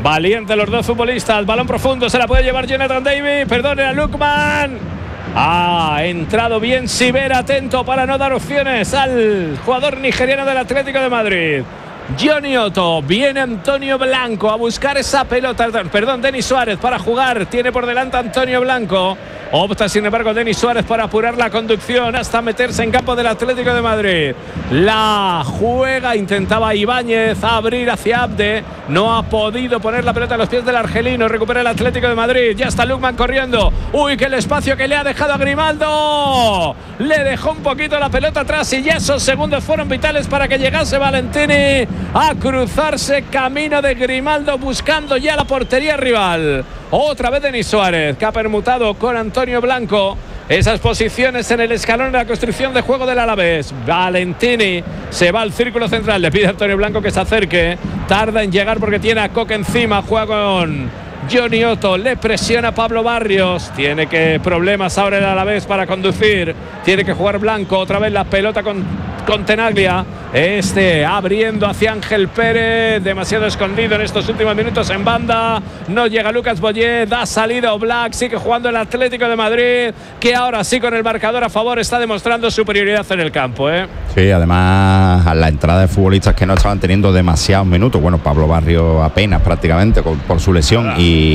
Valiente los dos futbolistas. Balón profundo, se la puede llevar Jonathan David. Perdón, era Lookman. Ha entrado bien Sibera, atento para no dar opciones al jugador nigeriano del Atlético de Madrid. Johnny Otto, viene Antonio Blanco a buscar esa pelota. Perdón, Denis Suárez para jugar. Tiene por delante Antonio Blanco. Opta, sin embargo, Denis Suárez para apurar la conducción hasta meterse en campo del Atlético de Madrid. La juega, intentaba Ibáñez abrir hacia Abde. No ha podido poner la pelota a los pies del argelino. Recupera el Atlético de Madrid. Ya está Lookman corriendo. Uy, que el espacio que le ha dejado a Grimaldo. Le dejó un poquito la pelota atrás y ya esos segundos fueron vitales para que llegase Valentini a cruzarse camino de Grimaldo buscando ya la portería rival. Otra vez Denis Suárez, que ha permutado con Antonio Blanco esas posiciones en el escalón de la construcción de juego del Alavés. Valentini se va al círculo central, le pide a Antonio Blanco que se acerque. Tarda en llegar porque tiene a Coque encima, juega con Johnny Otto, le presiona Pablo Barrios. Tiene que problemas ahora el Alavés para conducir. Tiene que jugar Blanco, otra vez la pelota con Tenaglia. Abriendo hacia Ángel Pérez, demasiado escondido en estos últimos minutos en banda. No llega Lucas Boyé, da salida Oblak. Sigue jugando el Atlético de Madrid, que ahora sí, con el marcador a favor, está demostrando superioridad en el campo. Sí, además a la entrada de futbolistas que no estaban teniendo demasiados minutos. Bueno, Pablo Barrios apenas prácticamente por su lesión.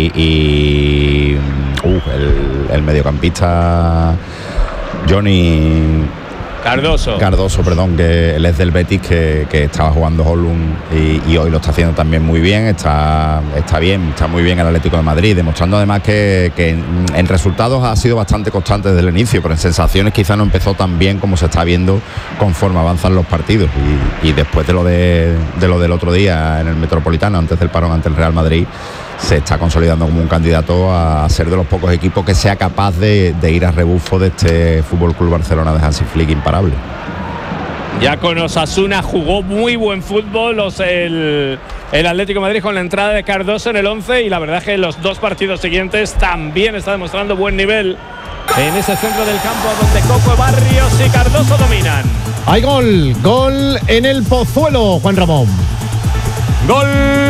Y el mediocampista Johnny Cardoso, perdón, que él es del Betis, que estaba jugando Holland y hoy lo está haciendo también muy bien. Está bien, está muy bien el Atlético de Madrid, demostrando además que en resultados ha sido bastante constante desde el inicio, pero en sensaciones quizá no empezó tan bien como se está viendo conforme avanzan los partidos. Y después de lo del otro día en el Metropolitano, antes del parón ante el Real Madrid, se está consolidando como un candidato a ser de los pocos equipos que sea capaz de ir a rebufo de este FC Barcelona de Hansi Flick imparable. Ya con Osasuna jugó muy buen fútbol el Atlético de Madrid con la entrada de Cardoso en el 11, y la verdad es que los dos partidos siguientes también está demostrando buen nivel en ese centro del campo donde Coco, Barrios y Cardoso dominan. Hay gol en el Pozuelo, Juan Ramón. Gol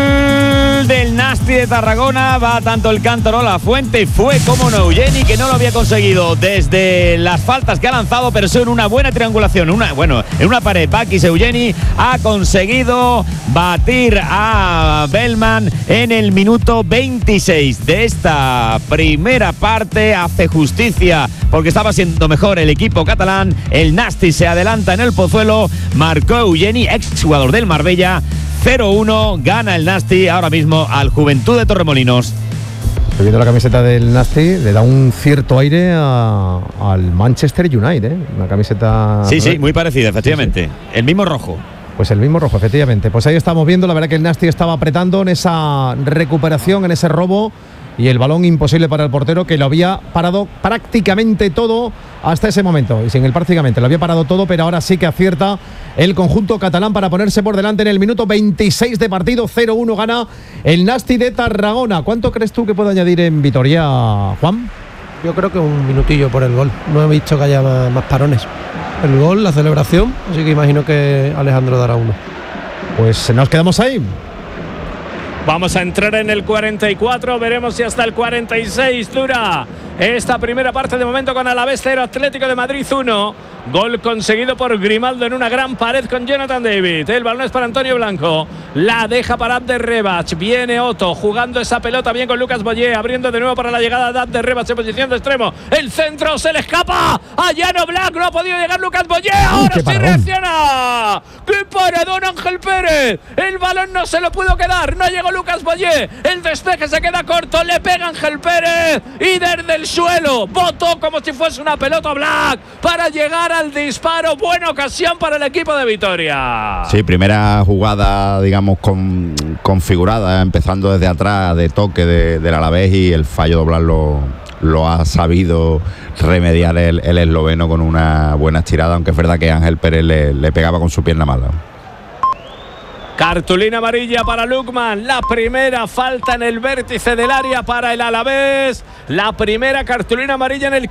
del Nasti de Tarragona. Va tanto el Cántaro La Fuente, fue como no Eugeni, que no lo había conseguido desde las faltas que ha lanzado, pero en una buena triangulación, en una pared. Bakis Eugeni ha conseguido batir a Bellman en el minuto 26 de esta primera parte. Hace justicia porque estaba siendo mejor el equipo catalán. El Nasti se adelanta en el Pozuelo, marcó Eugeni, exjugador del Marbella. 0-1, gana el Nasti ahora mismo al Juventud de Torremolinos. Estoy viendo la camiseta del Nasti, le da un cierto aire al Manchester United, una camiseta... Sí, muy parecida, efectivamente. Sí. El mismo rojo. Pues el mismo rojo, efectivamente. Pues ahí estamos viendo, la verdad que el Nasti estaba apretando en esa recuperación, en ese robo, y el balón imposible para el portero, que lo había parado prácticamente todo hasta ese momento. Y sin el prácticamente, lo había parado todo, pero ahora sí que acierta el conjunto catalán para ponerse por delante en el minuto 26 de partido. 0-1 gana el Nasti de Tarragona. ¿Cuánto crees tú que puede añadir en Vitoria, Juan? Yo creo que un minutillo por el gol. No he visto que haya más parones. El gol, la celebración, así que imagino que Alejandro dará uno. Pues nos quedamos ahí. Vamos a entrar en el 44, veremos si hasta el 46 dura esta primera parte. De momento con Alavés 0, Atlético de Madrid 1. Gol conseguido por Grimaldo en una gran pared con Jonathan David. El balón es para Antonio Blanco, la deja para Abderrebach. Viene Otto jugando esa pelota bien con Lucas Boyé, abriendo de nuevo para la llegada de Abderrebach en posición de extremo. El centro se le escapa a Jan Oblak, no ha podido llegar Lucas Boyé. Ahora sí reacciona. ¡Qué paredón, Ángel Pérez! El balón no se lo pudo quedar, no llegó Lucas Boyé. El despeje se queda corto, le pega Ángel Pérez y desde el suelo botó como si fuese una pelota Oblak para llegar al disparo. Buena ocasión para el equipo de Vitoria. Sí, primera jugada, digamos, configurada, empezando desde atrás, de toque del Alavés, y el fallo de Oblak lo ha sabido remediar el esloveno con una buena estirada, aunque es verdad que Ángel Pérez le pegaba con su pierna mala. Cartulina amarilla para Lukman. La primera falta en el vértice del área para el Alavés. La primera cartulina amarilla en el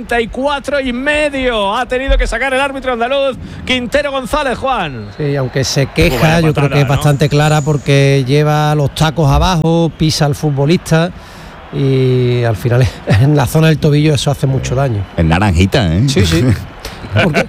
44,5. Ha tenido que sacar el árbitro andaluz Quintero González, Juan. Sí, aunque se queja, yo creo que es bastante clara porque lleva los tacos abajo, pisa al futbolista y al final en la zona del tobillo eso hace mucho daño. En naranjita, ¿eh? Sí, sí. Porque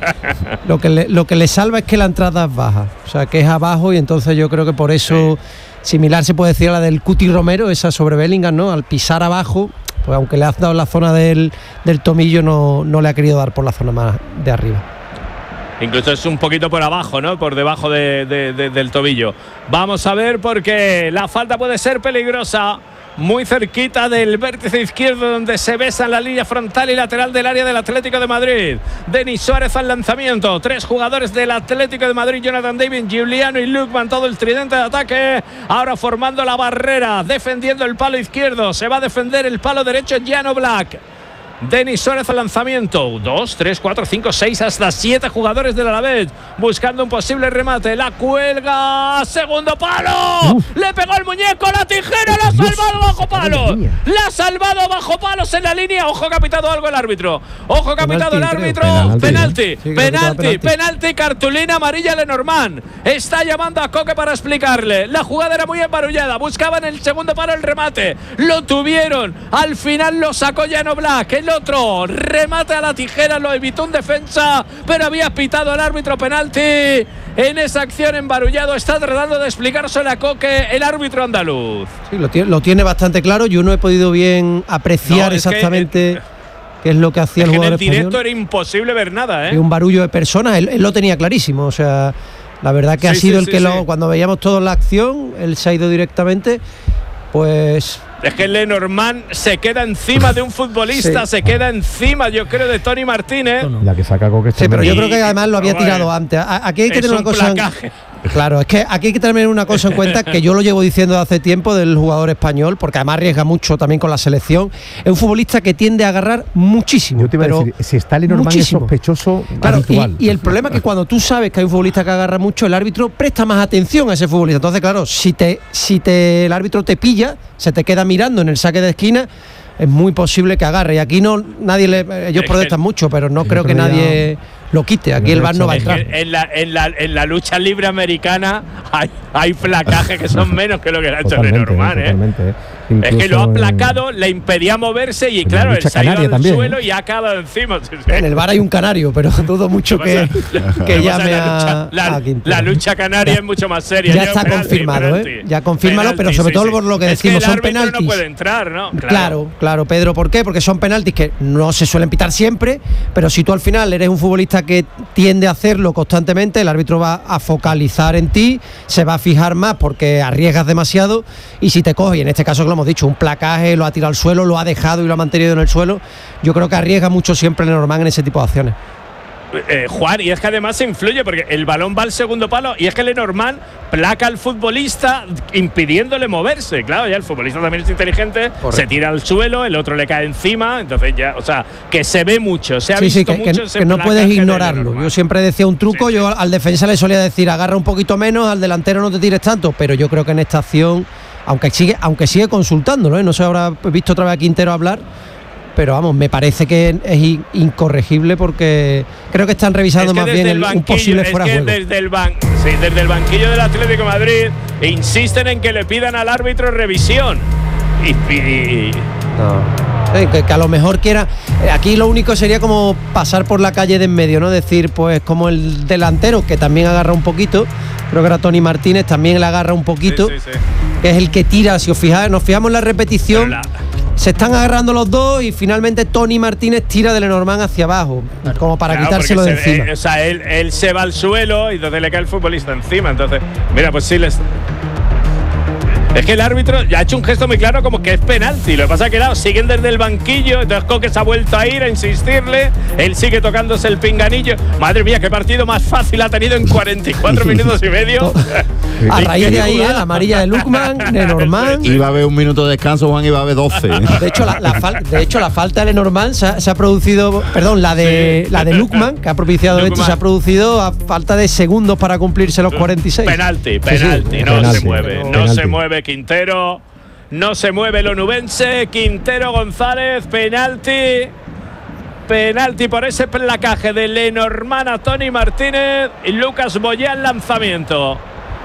lo que le salva es que la entrada es baja, o sea que es abajo, y entonces yo creo que por eso similar se puede decir a la del Cuti Romero, esa sobre Bellingham, ¿no? Al pisar abajo, pues aunque le has dado en la zona del tomillo, no le ha querido dar por la zona más de arriba. Incluso es un poquito por abajo, ¿no? Por debajo del tobillo. Vamos a ver, porque la falta puede ser peligrosa. Muy cerquita del vértice izquierdo, donde se besan la línea frontal y lateral del área del Atlético de Madrid. Denis Suárez al lanzamiento. 3 jugadores del Atlético de Madrid: Jonathan David, Giuliano y Lukman, todo el tridente de ataque. Ahora formando la barrera, defendiendo el palo izquierdo. Se va a defender el palo derecho Jan Oblak. Denis Suárez al lanzamiento. 2, 3, 4, 5, 6, hasta 7 jugadores del Alavés buscando un posible remate. La cuelga, segundo palo. Le pegó el muñeco, la tijera, la ha salvado bajo palos. La ha salvado bajo palos en la línea. Ojo que ha pitado algo el árbitro. Ojo que ha pitado el árbitro. Penalti, penalti, cartulina amarilla Lenormand. Está llamando a Coque para explicarle. La jugada era muy embarullada. Buscaban el segundo palo, el remate. Lo tuvieron. Al final lo sacó Jan Oblak. El otro remate a la tijera, lo evitó un defensa, pero había pitado el árbitro penalti en esa acción embarullado. Está tratando de explicárselo a Coque el árbitro andaluz. Sí, lo tiene bastante claro. Yo no he podido bien apreciar exactamente qué es lo que hacía el jugador español. En el directo era imposible ver nada, ¿eh? Un barullo de personas, él lo tenía clarísimo. O sea, la verdad que ha sido el que cuando veíamos toda la acción, él se ha ido directamente, pues... Es que Lenormand se queda encima de un futbolista, se queda encima, yo creo, de Tony Martínez. La que saca Coque. Sí, pero yo creo que además lo había tirado antes. Aquí hay que tener una cosa. Claro, es que aquí hay que tener una cosa en cuenta, que yo lo llevo diciendo hace tiempo del jugador español, porque además arriesga mucho también con la selección. Es un futbolista que tiende a agarrar muchísimo. Yo te iba a decir, si está Lenormand es sospechoso, claro, habitual. Y el problema es que cuando tú sabes que hay un futbolista que agarra mucho, el árbitro presta más atención a ese futbolista. Entonces, claro, si el árbitro te pilla, se te queda mirando en el saque de esquina, es muy posible que agarre. Y aquí ellos protestan mucho, pero no creo que nadie lo quite. Aquí el VAR no va a entrar. En la lucha libre americana hay placajes que son menos que lo que le ha hecho Lenormand, ¿eh? Es que lo ha placado, le impedía moverse y claro, él se ha ido al suelo y ha acabado encima. En el VAR hay un canario, pero dudo mucho que llame a la lucha canaria es mucho más seria. Ya está confirmado, ya confírmalo, pero sobre todo por lo que decimos, son penaltis. No puede entrar, ¿no? Claro, Pedro, ¿por qué? Porque son penaltis que no se suelen pitar siempre, pero si tú al final eres un futbolista que tiende a hacerlo constantemente, el árbitro va a focalizar en ti, se va a fijar más porque arriesgas demasiado, y si te coge, y en este caso que lo hemos dicho, un placaje, lo ha tirado al suelo, lo ha dejado y lo ha mantenido en el suelo, yo creo que arriesga mucho siempre Lenormand en ese tipo de acciones. Juan, y es que además se influye porque el balón va al segundo palo y es que Lenormand placa al futbolista impidiéndole moverse. Claro, ya el futbolista también es inteligente. Correcto. Se tira al suelo, el otro le cae encima, entonces ya, o sea, que se ve mucho, se ha visto mucho. Que no puedes ignorarlo. Yo siempre decía un truco, yo al defensa le solía decir, agarra un poquito menos, al delantero no te tires tanto, pero yo creo que en esta acción, aunque sigue consultándolo, no sé, habrá visto otra vez a Quintero hablar, pero vamos, me parece que es incorregible porque creo que están revisando más bien un posible fuera de juego. Desde el banquillo del Atlético de Madrid insisten en que le pidan al árbitro revisión. Que a lo mejor quiera. Aquí lo único sería como pasar por la calle de en medio, ¿no? Decir, pues como el delantero, que también agarra un poquito, creo que era Tony Martínez, también le agarra un poquito, que es el que tira. Si os fijáis, nos fijamos en la repetición, se están agarrando los dos y finalmente Tony Martínez tira de Lenormand hacia abajo, como para quitárselo de encima. O sea, él se va al suelo y entonces le cae el futbolista encima. Entonces, mira, pues sí les. Es que el árbitro ya ha hecho un gesto muy claro como que es penalti. Lo que pasa es que siguen desde el banquillo. Entonces Coque se ha vuelto a ir a insistirle. Él sigue tocándose el pinganillo. Madre mía, qué partido más fácil ha tenido en 44 minutos y medio. A raíz de ahí, la amarilla de Lukman, Lenormand. Iba a haber un minuto de descanso, Juan, iba a haber 12. De hecho, la falta de Lenormand se ha producido, perdón, la de Lukman, que ha propiciado esto, se ha producido a falta de segundos para cumplirse los 46. Penalti, no se mueve Quintero, no se mueve el onubense, Quintero González, penalti por ese placaje de Lenormand a Tony Martínez y Lucas Boyé al lanzamiento.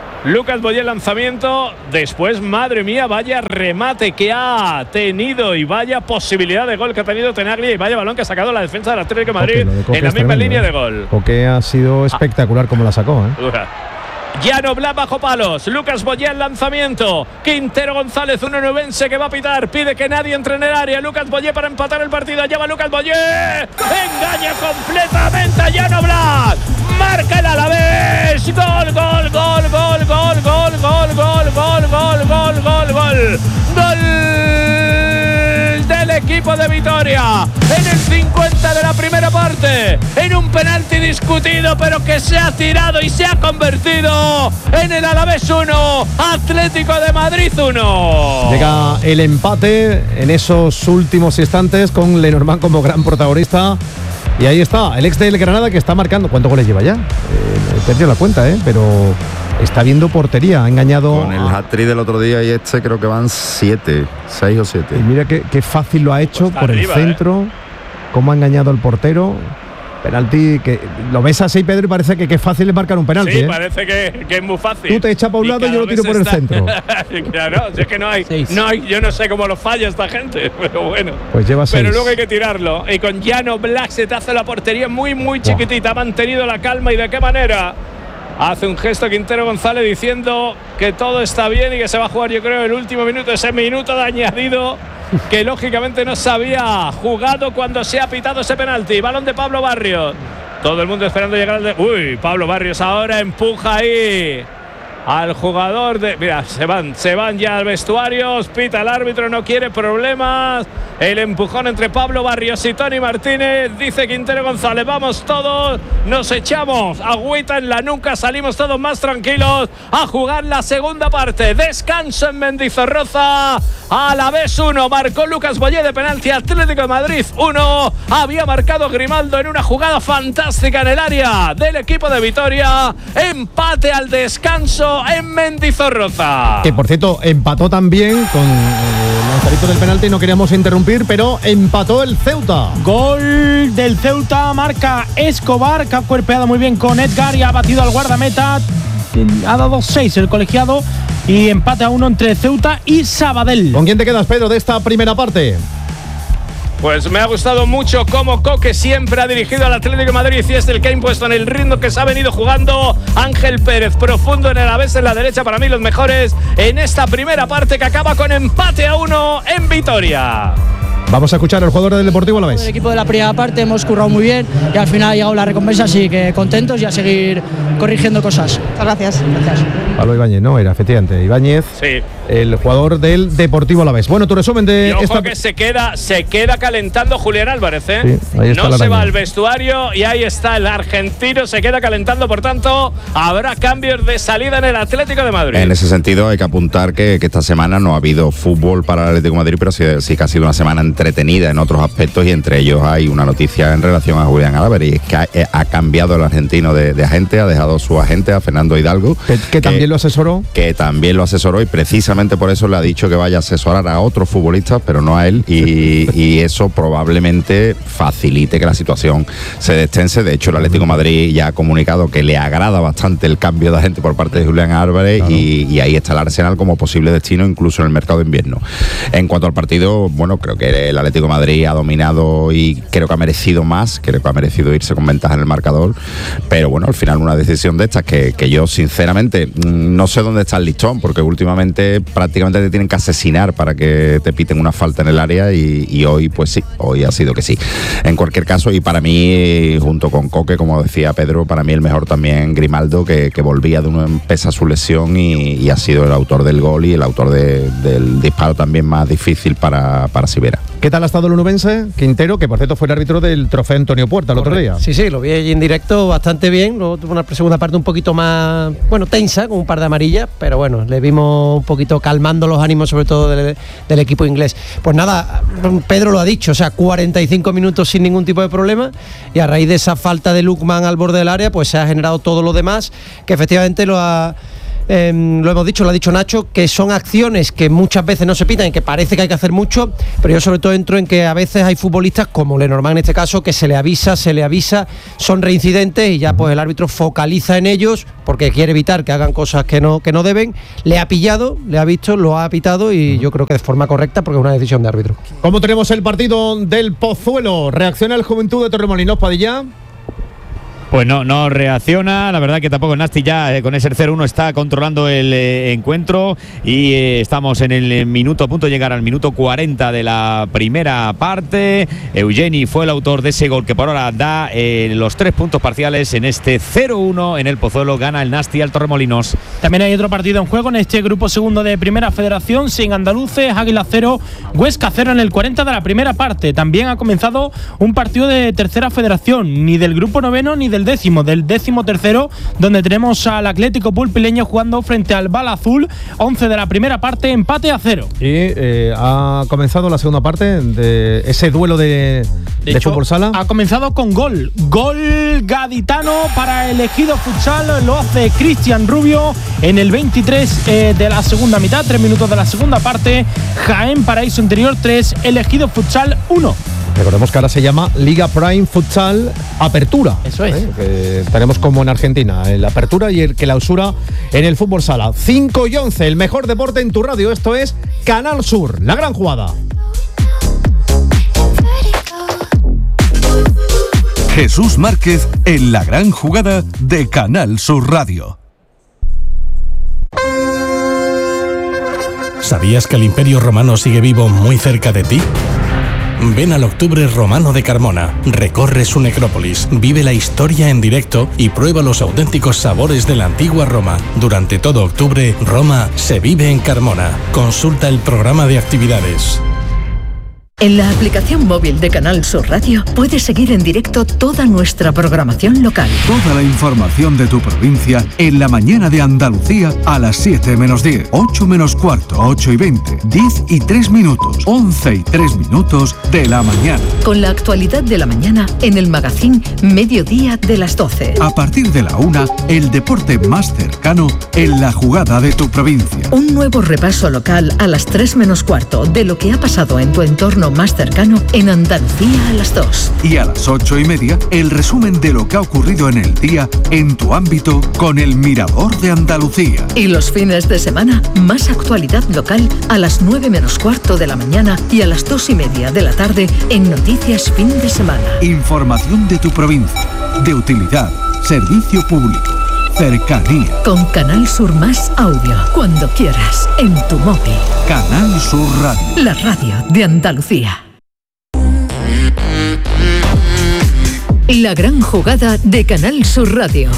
Después, madre mía, vaya remate que ha tenido y vaya posibilidad de gol que ha tenido Tenaglia y vaya balón que ha sacado la defensa del Atlético de Madrid en la misma línea de gol. Coque ha sido espectacular como la sacó, Llano Blas bajo palos, Lucas Boyé al lanzamiento, Quintero González, un onubense que va a pitar, pide que nadie entre en el área, Lucas Boyé para empatar el partido, allá va Lucas Boyé, engaña completamente a Llano Blas, marca el Alavés, gol del equipo de Vitoria en el 50 de la primera parte, en un penalti discutido pero que se ha tirado y se ha convertido en el Alavés 1, Atlético de Madrid 1. Llega el empate en esos últimos instantes con Lenormand como gran protagonista. Y ahí está, el ex del Granada que está marcando. ¿Cuántos goles lleva ya? He perdido la cuenta, pero está viendo portería. Ha engañado. Con el hat-trick del otro día y creo que van 6 o 7. Y mira qué fácil lo ha hecho Pues por arriba, el centro. Cómo ha engañado al portero. Penalti que lo ves así, Pedro, y parece que es fácil es marcar un penalti. Sí, parece que es muy fácil. Tú te echas para un lado y yo lo tiro por el centro. Claro, es que no hay, yo no sé cómo lo falla esta gente, pero bueno. Pues lleva 6. Pero luego hay que tirarlo. Y con Llano Blas se te hace la portería muy chiquitita. Ha mantenido la calma y de qué manera. Hace un gesto Quintero González diciendo que todo está bien y que se va a jugar, yo creo, el último minuto, ese minuto de añadido que lógicamente no se había jugado cuando se ha pitado ese penalti. Balón de Pablo Barrios. Todo el mundo esperando llegar al Uy, Pablo Barrios ahora empuja ahí al jugador de... Mira, se van ya al vestuario, pita el árbitro, no quiere problemas. El empujón entre Pablo Barrios y Tony Martínez. Dice Quintero González, vamos todos, nos echamos agüita en la nuca, salimos todos más tranquilos a jugar la segunda parte. Descanso en Mendizorroza. Alavés 1, marcó Lucas Boyé de penalti, Atlético de Madrid 1. Había marcado Grimaldo en una jugada fantástica en el área del equipo de Vitoria. Empate al descanso en Mendizorroza. Que por cierto, empató también con el lanzamiento del penalti, no queríamos interrumpir, pero empató el Ceuta. Gol del Ceuta, marca Escobar, que ha cuerpeado muy bien con Edgar y ha batido al guardameta. Ha dado 6 el colegiado y empate a 1 entre Ceuta y Sabadell. ¿Con quién te quedas, Pedro, de esta primera parte? Pues me ha gustado mucho cómo Coque siempre ha dirigido al Atlético de Madrid y es el que ha impuesto en el ritmo que se ha venido jugando. Ángel Pérez, profundo en el Alavés en la derecha, para mí los mejores en esta primera parte que acaba con empate a 1 en Vitoria. Vamos a escuchar al jugador del Deportivo Alavés. El equipo de la primera parte hemos currado muy bien y al final ha llegado la recompensa, así que contentos y a seguir corrigiendo cosas. Muchas gracias. Pablo Ibáñez, no, era efectivamente Ibáñez, sí, el jugador del Deportivo Alavés. Bueno, tu resumen de y ojo esta... que se queda calentando Julián Álvarez, Sí, ahí está, no se va al vestuario y ahí está el argentino, se queda calentando, por tanto habrá cambios de salida en el Atlético de Madrid. En ese sentido hay que apuntar que esta semana no ha habido fútbol para el Atlético de Madrid, pero sí que ha sido una semana entretenida en otros aspectos y entre ellos hay una noticia en relación a Julián Álvarez y es que ha cambiado el argentino de agente, ha dejado su agente a Fernando Hidalgo, que también lo asesoró. Que también lo asesoró y precisamente por eso le ha dicho que vaya a asesorar a otros futbolistas, pero no a él, y eso probablemente facilite que la situación se destense. De hecho, el Atlético de Madrid ya ha comunicado que le agrada bastante el cambio de agente por parte de Julián Álvarez, claro. y ahí está el Arsenal como posible destino incluso en el mercado de invierno. En cuanto al partido, bueno, creo que el Atlético de Madrid ha dominado y creo que ha merecido más, creo que ha merecido irse con ventaja en el marcador, pero bueno, al final una decisión de estas que yo sinceramente no sé dónde está el listón, porque últimamente prácticamente te tienen que asesinar para que te piten una falta en el área y hoy pues sí, hoy ha sido que sí. En cualquier caso, y para mí, junto con Coque, como decía Pedro, para mí el mejor también Grimaldo, que volvía de una pesa su lesión y ha sido el autor del gol y el autor del disparo también más difícil para Sivera. ¿Qué tal ha estado el onubense? Quintero, que por cierto fue el árbitro del trofeo Antonio Puerta el otro día. Sí, lo vi allí en directo bastante bien. Luego tuvo una segunda parte un poquito más, tensa, con un par de amarillas, pero bueno, le vimos un poquito calmando los ánimos, sobre todo del equipo inglés. Pues nada, Pedro lo ha dicho, o sea, 45 minutos sin ningún tipo de problema, y a raíz de esa falta de Lookman al borde del área, pues se ha generado todo lo demás, que efectivamente lo hemos dicho, lo ha dicho Nacho, que son acciones que muchas veces no se pitan y que parece que hay que hacer mucho, pero yo sobre todo entro en que a veces hay futbolistas, como Lenormand en este caso, que se le avisa, son reincidentes y ya pues el árbitro focaliza en ellos porque quiere evitar que hagan cosas que no deben. Le ha pillado, le ha visto, lo ha pitado y yo creo que de forma correcta porque es una decisión de árbitro. ¿Cómo tenemos el partido del Pozuelo? ¿Reacciona el Juventud de Torremolinos, Padilla? Pues no reacciona, la verdad que tampoco el Nasti ya con ese 0-1 está controlando el encuentro y estamos en el minuto, a punto de llegar al minuto 40 de la primera parte. Eugeni fue el autor de ese gol que por ahora da los 3 puntos parciales en este 0-1 en el Pozuelo. Gana el Nasti al Torremolinos. También hay otro partido en juego en este grupo segundo de Primera Federación, sin andaluces, Águila 0, Huesca 0 en el 40 de la primera parte. También ha comenzado un partido de Tercera Federación, ni del grupo noveno ni del décimo tercero, donde tenemos al Atlético Pulpileño jugando frente al Bala Azul. 11 de la primera parte, empate a 0. Y ha comenzado la segunda parte de ese duelo de fútbol sala. Ha comenzado con gol gaditano para el Ejido Futsal. Lo hace Cristian Rubio en el 23 de la segunda mitad, 3 minutos de la segunda parte. Jaén Paraíso Interior 3, el Ejido Futsal 1. Recordemos que ahora se llama Liga Prime Futsal Apertura. Eso es. Que tenemos como en Argentina, el Apertura y el Clausura en el fútbol sala. 5 y 11, el mejor deporte en tu radio. Esto es Canal Sur, la gran jugada. Jesús Márquez en la gran jugada de Canal Sur Radio. ¿Sabías que el Imperio Romano sigue vivo muy cerca de ti? Ven al Octubre Romano de Carmona, recorre su necrópolis, vive la historia en directo y prueba los auténticos sabores de la antigua Roma. Durante todo octubre, Roma se vive en Carmona. Consulta el programa de actividades. En la aplicación móvil de Canal Sur Radio puedes seguir en directo toda nuestra programación local. Toda la información de tu provincia en la mañana de Andalucía a las 7 menos 10, 8 menos cuarto, 8 y 20, 10 y 3 minutos, 11 y 3 minutos de la mañana. Con la actualidad de la mañana en el magazín Mediodía de las 12. A partir de la 1, el deporte más cercano en la jugada de tu provincia. Un nuevo repaso local a las 3 menos cuarto de lo que ha pasado en tu entorno más cercano en Andalucía a las 2. Y a las 8 y media, el resumen de lo que ha ocurrido en el día en tu ámbito con el Mirador de Andalucía. Y los fines de semana, más actualidad local a las 9 menos cuarto de la mañana y a las 2 y media de la tarde en Noticias Fin de Semana. Información de tu provincia, de utilidad, servicio público, cercanía. Con Canal Sur Más Audio, cuando quieras, en tu móvil. Canal Sur Radio. La radio de Andalucía. La gran jugada de Canal Sur Radio.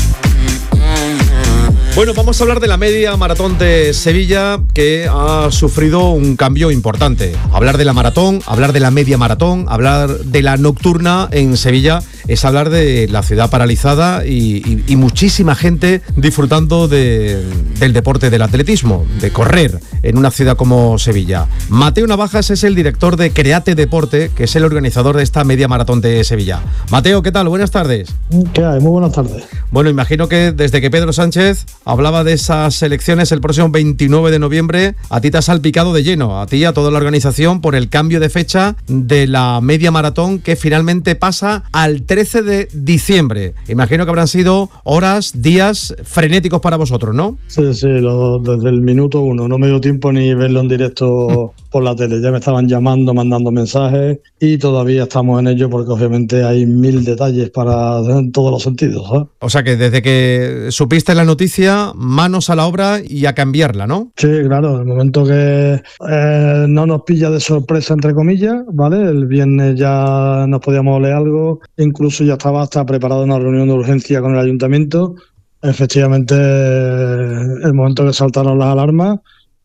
Bueno, vamos a hablar de la media maratón de Sevilla, que ha sufrido un cambio importante. Hablar de la maratón, hablar de la media maratón, hablar de la nocturna en Sevilla es hablar de la ciudad paralizada y muchísima gente disfrutando del deporte del atletismo, de correr en una ciudad como Sevilla. Mateo Navajas es el director de Create Deporte, que es el organizador de esta media maratón de Sevilla. Mateo, ¿qué tal? Buenas tardes. ¿Qué hay? Muy buenas tardes. Bueno, imagino que desde que Pedro Sánchez hablaba de esas elecciones el próximo 29 de noviembre, a ti te has salpicado de lleno, a ti y a toda la organización, por el cambio de fecha de la media maratón, que finalmente pasa al 13 de diciembre. Imagino que habrán sido horas, días frenéticos para vosotros, ¿no? Sí, desde el minuto 1. No me dio tiempo ni verlo en directo por la tele. Ya me estaban llamando, mandando mensajes y todavía estamos en ello porque obviamente hay 1000 detalles para en todos los sentidos, ¿eh? O sea que desde que supiste la noticia, manos a la obra y a cambiarla, ¿no? Sí, claro. En el momento que no nos pilla de sorpresa, entre comillas, ¿vale? El viernes ya nos podíamos leer algo. Incluso ya estaba hasta preparada una reunión de urgencia con el ayuntamiento. Efectivamente, el momento que saltaron las alarmas,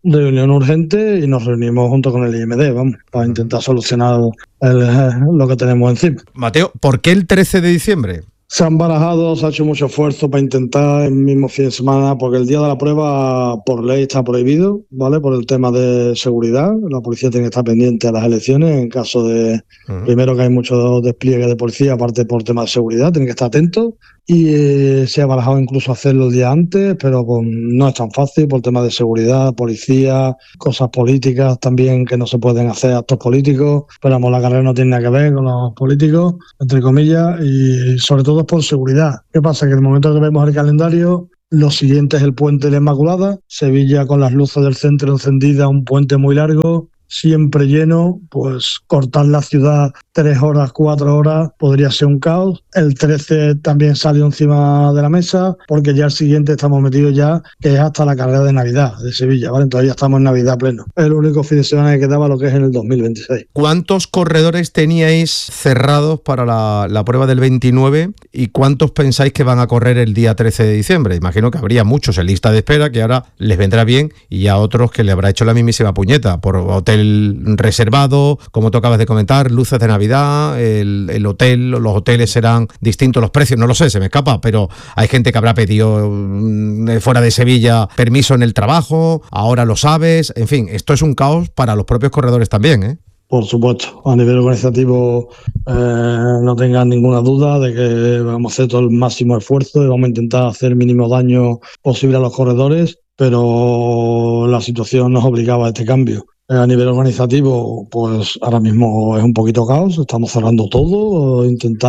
reunión urgente y nos reunimos junto con el IMD, vamos, para intentar solucionar lo que tenemos encima. Mateo, ¿por qué el 13 de diciembre? Se han barajado, se ha hecho mucho esfuerzo para intentar el mismo fin de semana, porque el día de la prueba por ley está prohibido, ¿vale? Por el tema de seguridad. La policía tiene que estar pendiente a las elecciones en caso de, primero que hay mucho despliegue de policía, aparte por tema de seguridad, tienen que estar atentos. Y se ha barajado incluso hacerlo el día antes, pero pues, no es tan fácil por tema de seguridad, policía, cosas políticas también que no se pueden hacer, actos políticos. Pero vamos, la carrera no tiene nada que ver con los políticos, entre comillas, y sobre todo es por seguridad. ¿Qué pasa? Que en el momento que vemos el calendario, lo siguiente es el Puente de la Inmaculada, Sevilla con las luces del centro encendidas, un puente muy largo, siempre lleno, pues cortar la ciudad 3 horas, 4 horas podría ser un caos. El 13 también salió encima de la mesa porque ya el siguiente estamos metidos ya, que es hasta la carrera de Navidad de Sevilla, ¿vale? Entonces ya estamos en Navidad pleno. Es el único fin de semana que quedaba lo que es en el 2026. ¿Cuántos corredores teníais cerrados para la prueba del 29 y cuántos pensáis que van a correr el día 13 de diciembre? Imagino que habría muchos en lista de espera que ahora les vendrá bien y a otros que le habrá hecho la mismísima puñeta por hotel reservado, como tú acabas de comentar, luces de Navidad, el hotel, los hoteles serán distintos, los precios, no lo sé, se me escapa, pero hay gente que habrá pedido fuera de Sevilla permiso en el trabajo, ahora lo sabes, en fin, esto es un caos para los propios corredores también, ¿eh? Por supuesto, a nivel organizativo no tengan ninguna duda de que vamos a hacer todo el máximo esfuerzo y vamos a intentar hacer el mínimo daño posible a los corredores, pero la situación nos obligaba a este cambio. A nivel organizativo, pues ahora mismo es un poquito caos, estamos cerrando todo,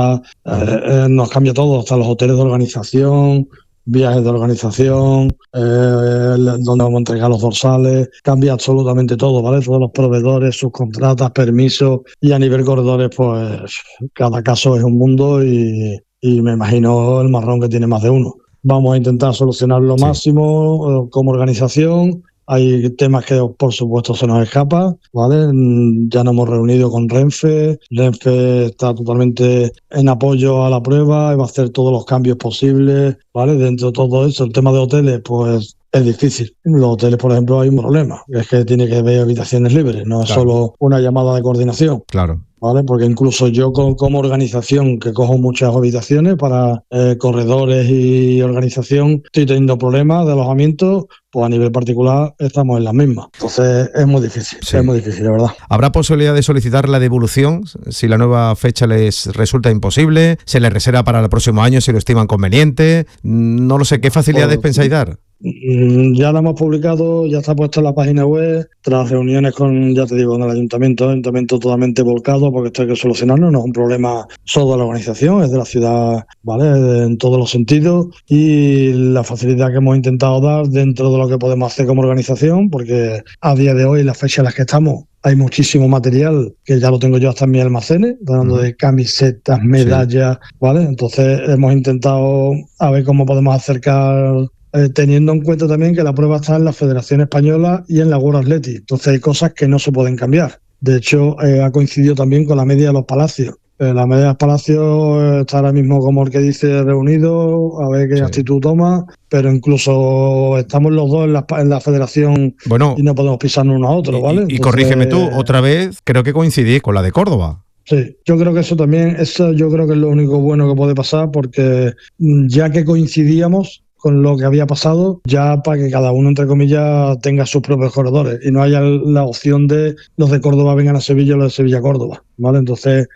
nos cambia todo, hasta los hoteles de organización, viajes de organización, donde vamos a entregar los dorsales, cambia absolutamente todo, ¿vale? Todos los proveedores, sus contratas, permisos, y a nivel corredores, pues cada caso es un mundo y me imagino el marrón que tiene más de uno. Vamos a intentar solucionar lo máximo como organización. Hay temas que, por supuesto, se nos escapan, ¿vale? Ya nos hemos reunido con Renfe. Renfe está totalmente en apoyo a la prueba y va a hacer todos los cambios posibles, ¿vale? Dentro de todo eso, el tema de hoteles, pues es difícil. En los hoteles, por ejemplo, hay un problema, es que tiene que haber habitaciones libres, no es solo una llamada de coordinación. Claro. ¿Vale? Porque incluso yo como organización, que cojo muchas habitaciones para corredores y organización, estoy teniendo problemas de alojamiento, pues a nivel particular estamos en las mismas. Entonces es muy difícil, la verdad. ¿Habrá posibilidad de solicitar la devolución si la nueva fecha les resulta imposible? ¿Se les reserva para el próximo año si lo estiman conveniente? No lo sé, ¿qué facilidades pensáis dar? Ya la hemos publicado, ya está puesto en la página web, tras reuniones con, ya te digo, con el ayuntamiento totalmente volcado, porque esto hay que solucionarlo, no es un problema solo de la organización, es de la ciudad, ¿vale? En todos los sentidos, y la facilidad que hemos intentado dar dentro de lo que podemos hacer como organización, porque a día de hoy, las fechas en las que estamos, hay muchísimo material que ya lo tengo yo hasta en mis almacenes, hablando de camisetas, medallas, ¿vale? Entonces hemos intentado a ver cómo podemos acercar, teniendo en cuenta también que la prueba está en la Federación Española y en la World Athletics. Entonces hay cosas que no se pueden cambiar. De hecho, ha coincidido también con la media de los palacios. La media de los palacios está ahora mismo, como el que dice, reunido, a ver qué actitud toma, pero incluso estamos los dos en la federación y no podemos pisarnos unos a otros, ¿vale? Entonces, corrígeme tú, otra vez, creo que coincidís con la de Córdoba. Sí, yo creo que eso yo creo que es lo único bueno que puede pasar, porque ya que coincidíamos con lo que había pasado, ya para que cada uno, entre comillas, tenga sus propios corredores y no haya la opción de los de Córdoba vengan a Sevilla o los de Sevilla a Córdoba, ¿vale? Entonces,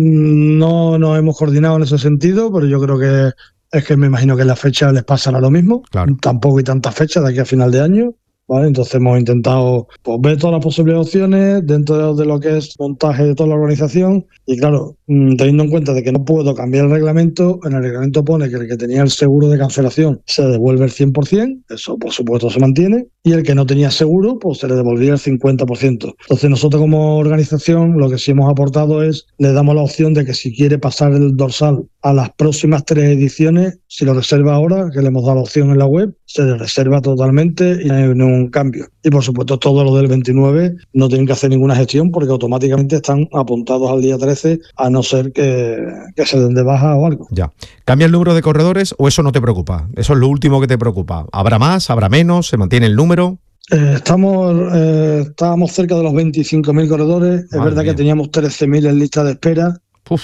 no nos hemos coordinado en ese sentido, pero yo creo que es que me imagino que en la fecha les pasará lo mismo. Claro. Tampoco hay tantas fechas de aquí a final de año, ¿vale? Entonces hemos intentado ver todas las posibles opciones dentro de lo que es montaje de toda la organización y claro, teniendo en cuenta de que no puedo cambiar el reglamento, en el reglamento pone que el que tenía el seguro de cancelación se devuelve el 100%, eso por supuesto se mantiene, y el que no tenía seguro pues se le devolvía el 50%. Entonces nosotros como organización lo que sí hemos aportado es, le damos la opción de que si quiere pasar el dorsal a las próximas 3 ediciones, si lo reserva ahora, que le hemos dado la opción en la web, se le reserva totalmente y no hay ningún cambio. Y por supuesto todo lo del 29 no tienen que hacer ninguna gestión porque automáticamente están apuntados al día 13, a no ser que se den de baja o algo. Ya. ¿Cambia el número de corredores o eso no te preocupa? Eso es lo último que te preocupa. ¿Habrá más? ¿Habrá menos? ¿Se mantiene el número? Estábamos cerca de los 25.000 corredores. Es verdad que teníamos 13.000 en lista de espera.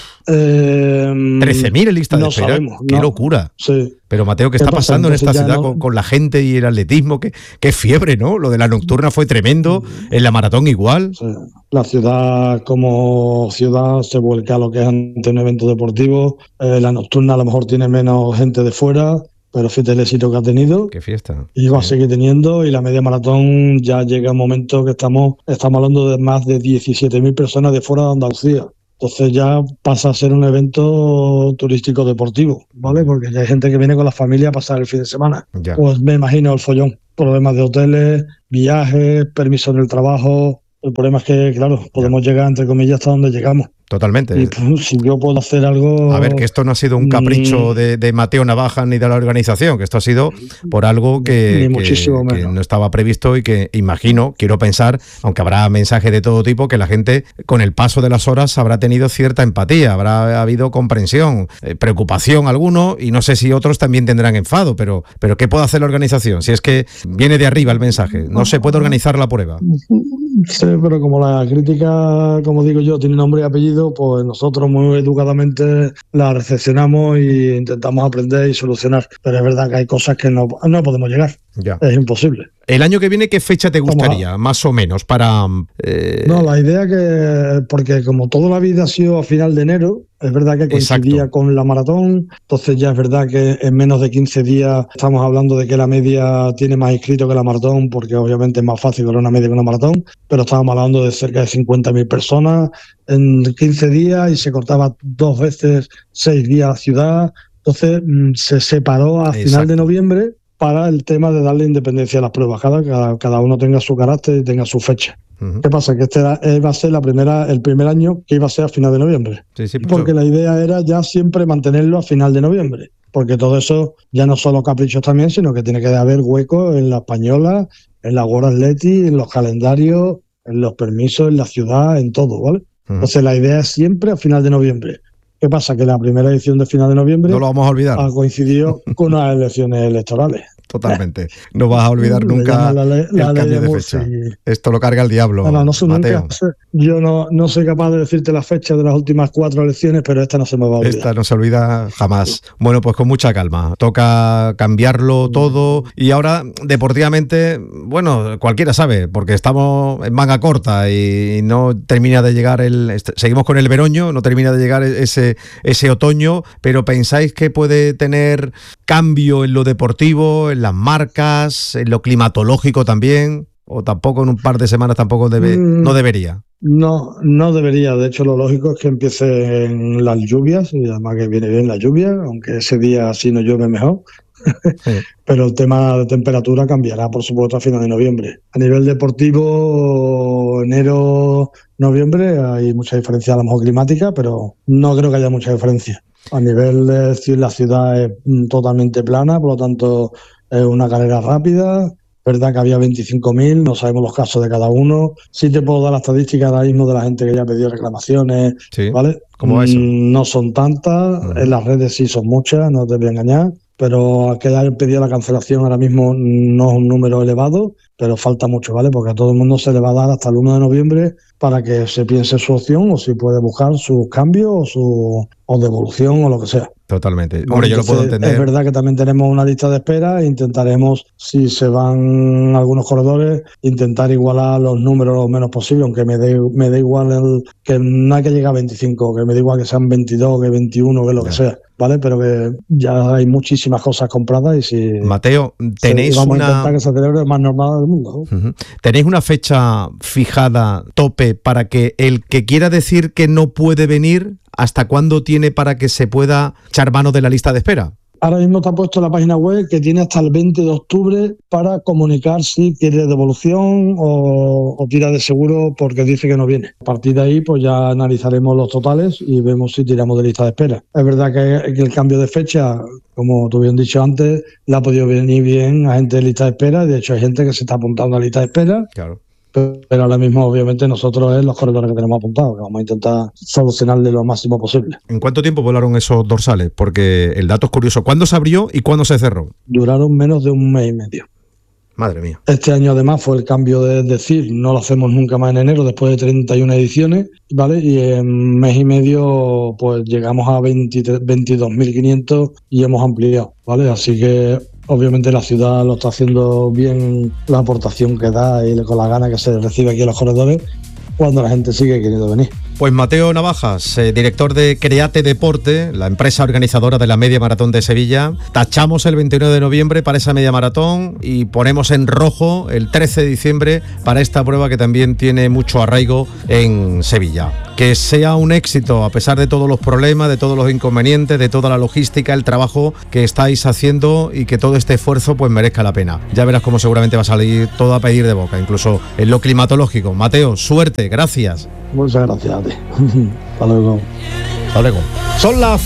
13.000 en lista de espera. Sabemos, ¡Qué locura! Sí. Pero Mateo, ¿qué está pasando en esta ciudad con la gente y el atletismo? Qué fiebre, ¿no? Lo de la nocturna fue tremendo, en la maratón igual. Sí. La ciudad como ciudad se vuelca a lo que es ante un evento deportivo. La nocturna a lo mejor tiene menos gente de fuera, pero fíjate el éxito que ha tenido. ¡Qué fiesta! Y va a seguir teniendo, y la media maratón ya llega un momento que estamos hablando de más de 17.000 personas de fuera de Andalucía. Entonces ya pasa a ser un evento turístico deportivo, ¿vale? Porque ya hay gente que viene con la familia a pasar el fin de semana. Ya. Pues me imagino el follón. Problemas de hoteles, viajes, permisos en el trabajo. El problema es que, claro, podemos llegar, entre comillas, hasta donde llegamos. Totalmente. Y pues, si yo puedo hacer algo... A ver, que esto no ha sido un capricho de Mateo Navaja ni de la organización, que esto ha sido por algo que no estaba previsto y que imagino, quiero pensar, aunque habrá mensajes de todo tipo, que la gente con el paso de las horas habrá tenido cierta empatía, habrá habido comprensión, preocupación alguno, y no sé si otros también tendrán enfado, pero ¿qué puede hacer la organización? Si es que viene de arriba el mensaje, no se puede organizar la prueba. Sí, pero como la crítica, como digo yo, tiene nombre y apellido, pues nosotros muy educadamente la recepcionamos e intentamos aprender y solucionar. Pero es verdad que hay cosas que no podemos llegar. Ya. Es imposible. ¿El año que viene qué fecha te gustaría, más o menos, para...? No, la idea que... Porque como toda la vida ha sido a final de enero, es verdad que coincidía con la maratón, entonces ya es verdad que en menos de 15 días estamos hablando de que la media tiene más inscritos que la maratón, porque obviamente es más fácil correr una media que una maratón, pero estábamos hablando de cerca de 50.000 personas en 15 días y se cortaba 2 veces 6 días a la ciudad. Entonces se separó a final de noviembre para el tema de darle independencia a las pruebas, cada uno tenga su carácter y tenga su fecha. ¿Qué pasa? Que este va a ser el primer año que iba a ser a final de noviembre. Sí, porque la idea era ya siempre mantenerlo a final de noviembre. Porque todo eso ya no solo caprichos también, sino que tiene que haber hueco en la española, en la World Athletics, en los calendarios, en los permisos, en la ciudad, en todo, ¿vale? Entonces la idea es siempre a final de noviembre. ¿Qué pasa? Que la primera edición de final de noviembre no lo vamos a olvidar. Ha coincidido con las elecciones electorales. Totalmente. No vas a olvidar nunca el cambio de fecha. Esto lo carga el diablo, Mateo. Yo no soy capaz de decirte la fecha de las últimas 4 elecciones, pero esta no se me va a olvidar. Esta no se olvida jamás. Bueno, pues con mucha calma. Toca cambiarlo todo. Y ahora, deportivamente, bueno, cualquiera sabe, porque estamos en manga corta y no termina de llegar seguimos con el veroño, no termina de llegar ese otoño, pero ¿pensáis que puede tener cambio en lo deportivo, en las marcas, en lo climatológico también? ¿O tampoco en un par de semanas tampoco no debería? No debería. De hecho, lo lógico es que empiecen las lluvias, y además que viene bien la lluvia, aunque ese día sí no llueve mejor. Sí. Pero el tema de temperatura cambiará, por supuesto, a final de noviembre. A nivel deportivo, enero, noviembre, hay mucha diferencia a lo mejor climática, pero no creo que haya mucha diferencia. A nivel de la ciudad es totalmente plana, por lo tanto es una carrera rápida. Verdad que había 25.000, no sabemos los casos de cada uno. Sí te puedo dar la estadística ahora mismo de la gente que ya ha pedido reclamaciones, sí. ¿Vale? ¿Cómo es eso? No son tantas, en las redes sí son muchas, no te voy a engañar, pero a que hayan pedido la cancelación ahora mismo no es un número elevado, pero falta mucho, ¿vale? Porque a todo el mundo se le va a dar hasta el 1 de noviembre para que se piense su opción o si puede buscar sus cambios o devolución o lo que sea. Totalmente. Hombre, yo lo puedo entender. Es verdad que también tenemos una lista de espera e intentaremos, si se van algunos corredores, intentar igualar los números lo menos posible, aunque me da igual que no hay que llegar a 25, que me da igual que sean 22, que 21, que lo que sea, ¿vale? Pero que ya hay muchísimas cosas compradas y si... Mateo, tenéis vamos a intentar que se celebre el más normal del mundo, ¿no? ¿Tenéis una fecha fijada, tope, para que el que quiera decir que no puede venir, hasta cuándo tiene para que se pueda echar mano de la lista de espera? Ahora mismo está puesto en la página web que tiene hasta el 20 de octubre para comunicar si quiere devolución o tira de seguro porque dice que no viene. A partir de ahí pues ya analizaremos los totales y vemos si tiramos de lista de espera. Es verdad que el cambio de fecha, como tú bien dicho antes, le ha podido venir bien a gente de lista de espera. De hecho hay gente que se está apuntando a lista de espera. Claro. Pero ahora mismo obviamente nosotros es los corredores que tenemos apuntados, que vamos a intentar solucionarle lo máximo posible. ¿En cuánto tiempo volaron esos dorsales? Porque el dato es curioso. ¿Cuándo se abrió y cuándo se cerró? Duraron menos de un mes y medio. Madre mía. Este año además fue el cambio de decir, no lo hacemos nunca más en enero después de 31 ediciones, ¿vale? Y en mes y medio pues llegamos a 22.500 y hemos ampliado, ¿vale? Así que obviamente la ciudad lo está haciendo bien, la aportación que da y con la gana que se recibe aquí en los corredores cuando la gente sigue queriendo venir. Pues Mateo Navajas, director de Create Deporte, la empresa organizadora de la Media Maratón de Sevilla. Tachamos el 21 de noviembre para esa media maratón y ponemos en rojo el 13 de diciembre para esta prueba que también tiene mucho arraigo en Sevilla. Que sea un éxito a pesar de todos los problemas, de todos los inconvenientes, de toda la logística, el trabajo que estáis haciendo y que todo este esfuerzo pues merezca la pena. Ya verás cómo seguramente va a salir todo a pedir de boca, incluso en lo climatológico. Mateo, suerte, gracias. Muchas gracias a ti. Hasta luego. Hasta luego. Son las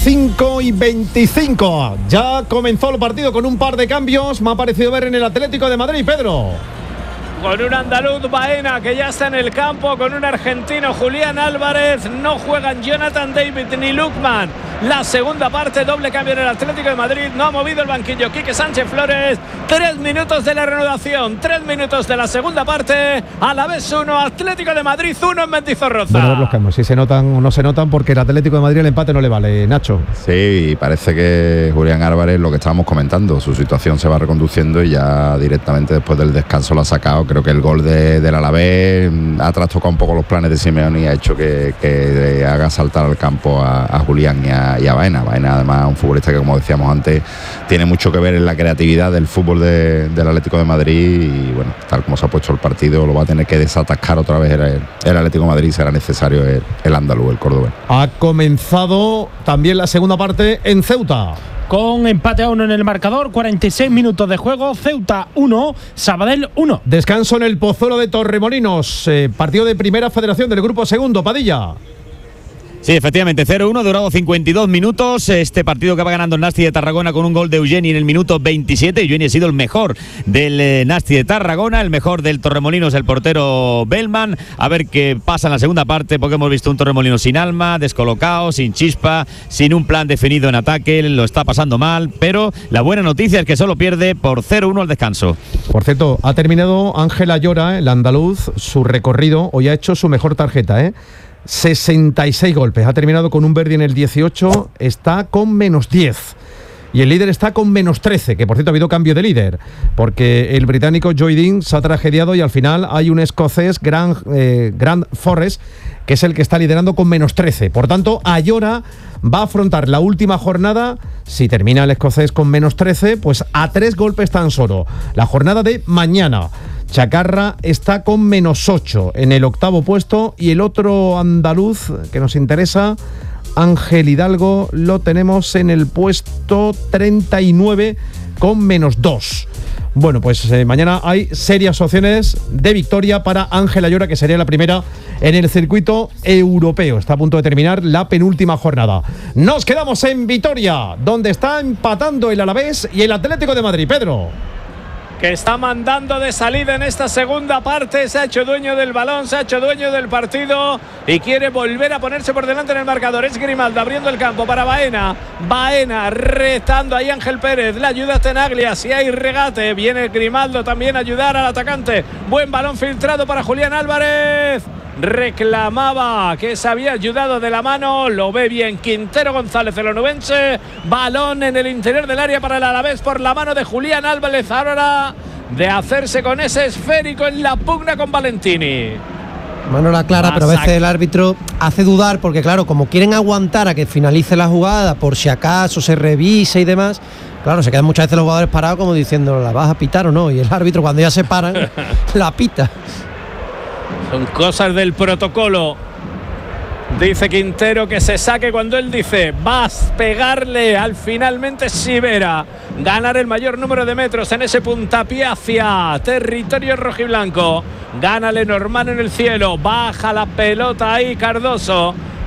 5:25. Ya comenzó el partido con un par de cambios. Me ha parecido ver en el Atlético de Madrid, Pedro. Con un andaluz, Baena, que ya está en el campo, con un argentino, Julián Álvarez. No juegan Jonathan David ni Lukman. La segunda parte, doble cambio en el Atlético de Madrid. No ha movido el banquillo Quique Sánchez Flores. 3 minutos de la reanudación, 3 minutos de la segunda parte. Alavés 1, Atlético de Madrid 1 en Mendizorroza. Bueno, a ver los cambios, si se notan o no se notan, porque el Atlético de Madrid el empate no le vale, Nacho. Sí, parece que Julián Álvarez, lo que estábamos comentando, su situación se va reconduciendo y ya directamente después del descanso lo ha sacado. Creo que el gol del Alavés ha trastocado un poco los planes de Simeone y ha hecho que haga saltar al campo a Julián y a Baena. Baena, además, un futbolista que, como decíamos antes, tiene mucho que ver en la creatividad del fútbol del Atlético de Madrid y, bueno, tal como se ha puesto el partido, lo va a tener que desatascar otra vez el Atlético de Madrid. Será necesario el andaluz, el cordobés. Ha comenzado también la segunda parte en Ceuta. Con empate a 1 en el marcador, 46 minutos de juego, Ceuta 1, Sabadell 1. Descanso en el Pozuelo de Torremolinos, partido de Primera Federación del Grupo Segundo, Padilla. Sí, efectivamente, 0-1, durado 52 minutos. Este partido que va ganando el Nasti de Tarragona con un gol de Eugeni en el minuto 27. Eugeni ha sido el mejor del Nasti de Tarragona, el mejor del Torremolinos, el portero Bellman. A ver qué pasa en la segunda parte, porque hemos visto un Torremolinos sin alma, descolocado, sin chispa, sin un plan definido en ataque. Lo está pasando mal, pero la buena noticia es que solo pierde por 0-1 al descanso. Por cierto, ha terminado Ángel Ayora, el andaluz, su recorrido. Hoy ha hecho su mejor tarjeta, 66 golpes, ha terminado con un Verdi en el 18, está con -10 y el líder está con -13, que por cierto ha habido cambio de líder porque el británico Joy Dean se ha tragediado y al final hay un escocés Grant Forrest que es el que está liderando con -13. Por tanto, Ayora va a afrontar la última jornada, si termina el escocés con -13, pues a 3 golpes tan solo, la jornada de mañana. Chacarra está con -8 en el octavo puesto y el otro andaluz que nos interesa, Ángel Hidalgo, lo tenemos en el puesto 39 con -2. Bueno, pues mañana hay serias opciones de victoria para Ángel Ayora, que sería la primera en el circuito europeo. Está a punto de terminar la penúltima jornada. Nos quedamos en Vitoria, donde está empatando el Alavés y el Atlético de Madrid. Pedro. Que está mandando de salida en esta segunda parte, se ha hecho dueño del balón, se ha hecho dueño del partido y quiere volver a ponerse por delante en el marcador. Es Grimaldo abriendo el campo para Baena, Baena retando ahí Ángel Pérez, le ayuda a Tenaglia, si hay regate, viene Grimaldo también a ayudar al atacante, buen balón filtrado para Julián Álvarez. Reclamaba que se había ayudado de la mano, lo ve bien Quintero González, el onubense. Balón en el interior del área para el Alavés por la mano de Julián Álvarez, ahora de hacerse con ese esférico en la pugna con Valentini. Mano la clara, pero a veces el árbitro hace dudar porque, claro, como quieren aguantar a que finalice la jugada por si acaso se revise y demás, claro, se quedan muchas veces los jugadores parados como diciendo, ¿la vas a pitar o no? Y el árbitro, cuando ya se paran, la pita. Son cosas del protocolo. Dice Quintero que se saque cuando él dice vas a pegarle al finalmente Sivera. Ganar el mayor número de metros en ese puntapié hacia territorio rojiblanco. Gana Lenormand en el cielo. Baja la pelota ahí Cardoso.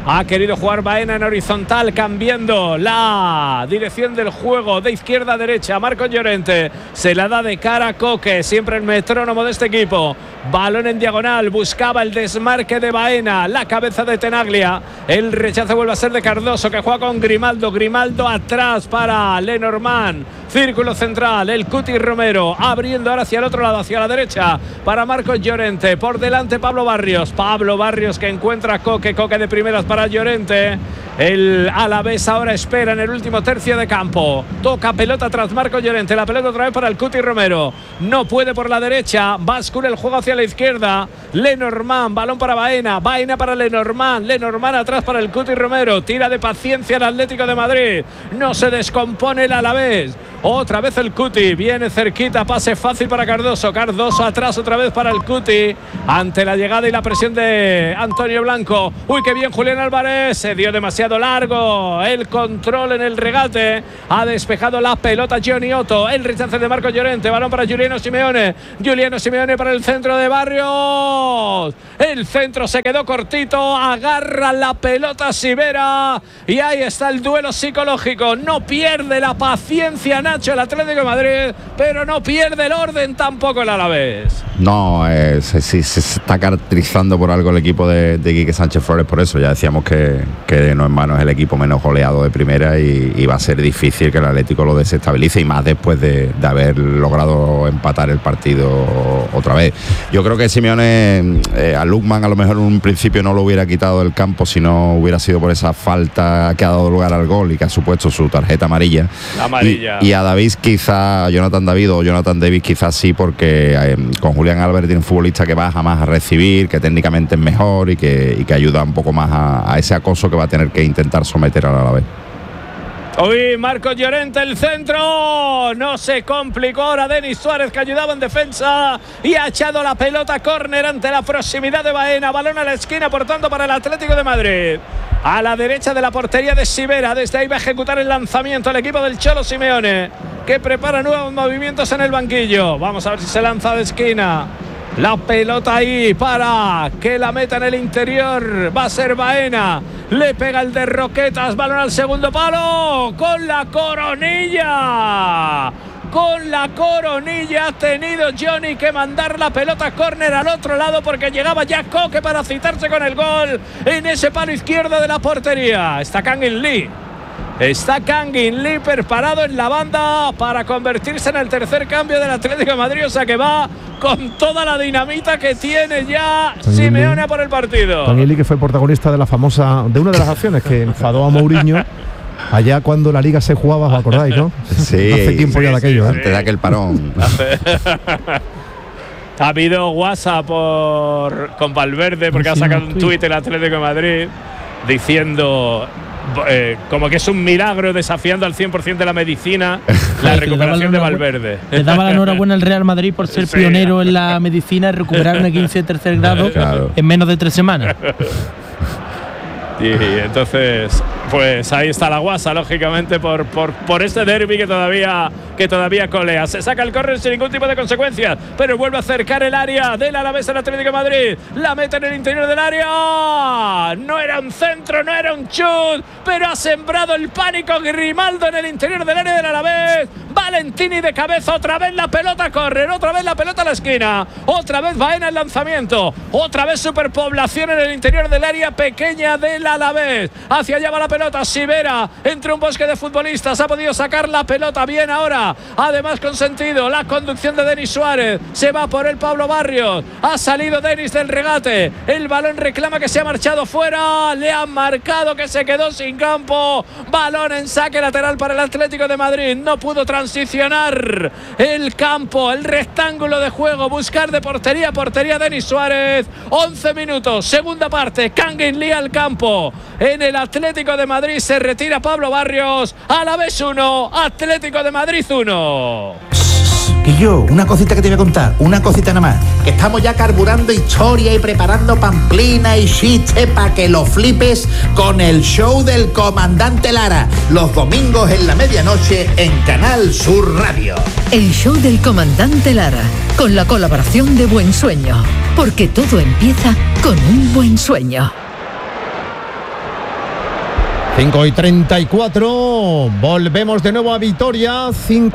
Ha querido jugar Baena en horizontal, cambiando la dirección del juego de izquierda a derecha. Marcos Llorente se la da de cara a Coque, siempre el metrónomo de este equipo. Balón en diagonal, buscaba el desmarque de Baena, la cabeza de Tenaglia. El rechazo vuelve a ser de Cardoso, que juega con Grimaldo. Grimaldo atrás para Lenormand. Círculo central, el Cuti Romero abriendo ahora hacia el otro lado, hacia la derecha para Marcos Llorente. Por delante Pablo Barrios. Pablo Barrios que encuentra a Coque. Coque de primeras para Llorente. El Alavés ahora espera en el último tercio de campo. Toca pelota tras Marcos Llorente. La pelota otra vez para el Cuti Romero. No puede por la derecha. Bascula el juego hacia la izquierda. Lenormand, balón para Baena. Baena para Lenormand. Lenormand atrás para el Cuti Romero. Tira de paciencia el Atlético de Madrid. No se descompone el Alavés. Otra vez el Cuti, viene cerquita, pase fácil para Cardoso. Cardoso atrás otra vez para el Cuti. Ante la llegada y la presión de Antonio Blanco. Uy, qué bien Julián Álvarez. Se dio demasiado largo. El control en el regate. Ha despejado la pelota Johnny Otto. El rechazo de Marcos Llorente. Balón para Juliano Simeone. Juliano Simeone para el centro de Barrios. El centro se quedó cortito. Agarra la pelota Sivera. Y ahí está el duelo psicológico. No pierde la paciencia el Atlético de Madrid, pero no pierde el orden tampoco el Alavés. No, se está caracterizando por algo el equipo de Quique Sánchez Flores, por eso ya decíamos que no en mano es el equipo menos goleado de primera y va a ser difícil que el Atlético lo desestabilice, y más después de haber logrado empatar el partido otra vez. Yo creo que Simeone a Lukman a lo mejor en un principio no lo hubiera quitado del campo si no hubiera sido por esa falta que ha dado lugar al gol y que ha supuesto su tarjeta amarilla. Y a David quizá, Jonathan David quizás sí, porque con Julián Álvarez tiene un futbolista que baja más a recibir, que técnicamente es mejor y que ayuda un poco más a ese acoso que va a tener que intentar someter al Alavés. Uy, Marcos Llorente, el centro. No se complicó ahora Denis Suárez, que ayudaba en defensa y ha echado la pelota córner ante la proximidad de Baena. Balón a la esquina, por tanto, para el Atlético de Madrid. A la derecha de la portería de Sivera. Desde ahí va a ejecutar el lanzamiento el equipo del Cholo Simeone, que prepara nuevos movimientos en el banquillo. Vamos a ver si se lanza de esquina. La pelota ahí para que la meta en el interior. Va a ser Baena. Le pega el de Roquetas. Balón al segundo palo. Con la coronilla. Con la coronilla ha tenido Johnny que mandar la pelota córner al otro lado, porque llegaba ya Coque para citarse con el gol en ese palo izquierdo de la portería. Está Kangin Lee. Está Kangin Lee preparado en la banda para convertirse en el tercer cambio del Atlético de Madrid. O sea que va con toda la dinamita que tiene ya Simeone por el partido. Kangin Lee, que fue protagonista de de una de las acciones que enfadó a Mourinho allá cuando la Liga se jugaba, ¿os acordáis, no? Sí. Hace tiempo ya de aquello, antes de aquel parón. Ha habido WhatsApp con Valverde, porque ha sacado un tuit el Atlético de Madrid diciendo como que es un milagro, desafiando al 100% de la medicina la recuperación de Valverde. Le daba la enhorabuena al Real Madrid por ser pionero en la medicina y recuperar una 15 de tercer grado en menos de 3 semanas. Y entonces, pues ahí está la guasa, lógicamente, por este derbi que todavía colea. Se saca el córner sin ningún tipo de consecuencias, pero vuelve a acercar el área del Alavés al Atlético de Madrid. La mete en el interior del área. No era un centro, no era un chut, pero ha sembrado el pánico Grimaldo en el interior del área del Alavés. Valentini de cabeza, otra vez la pelota córner, otra vez la pelota a la esquina, otra vez Baena el lanzamiento, otra vez superpoblación en el interior del área pequeña del Alavés. Hacia allá va la pelota Sivera, entre un bosque de futbolistas, ha podido sacar la pelota bien ahora, además con sentido, la conducción de Denis Suárez, se va por el Pablo Barrios, ha salido Denis del regate, el balón reclama que se ha marchado fuera, le han marcado que se quedó sin campo, balón en saque lateral para el Atlético de Madrid, no pudo transicionar el campo, el rectángulo de juego, buscar de portería a portería Denis Suárez. 11 minutos, segunda parte, Kangin Lee al campo. En el Atlético de Madrid se retira Pablo Barrios. Alavés 1, Atlético de Madrid 1. Y yo, una cosita que te voy a contar, una cosita nada más, que estamos ya carburando historia y preparando pamplina y chistes para que lo flipes con el show del Comandante Lara, los domingos en la medianoche en Canal Sur Radio. El show del Comandante Lara, con la colaboración de Buen Sueño, porque todo empieza con un buen sueño. 5:34. Volvemos de nuevo a Vitoria.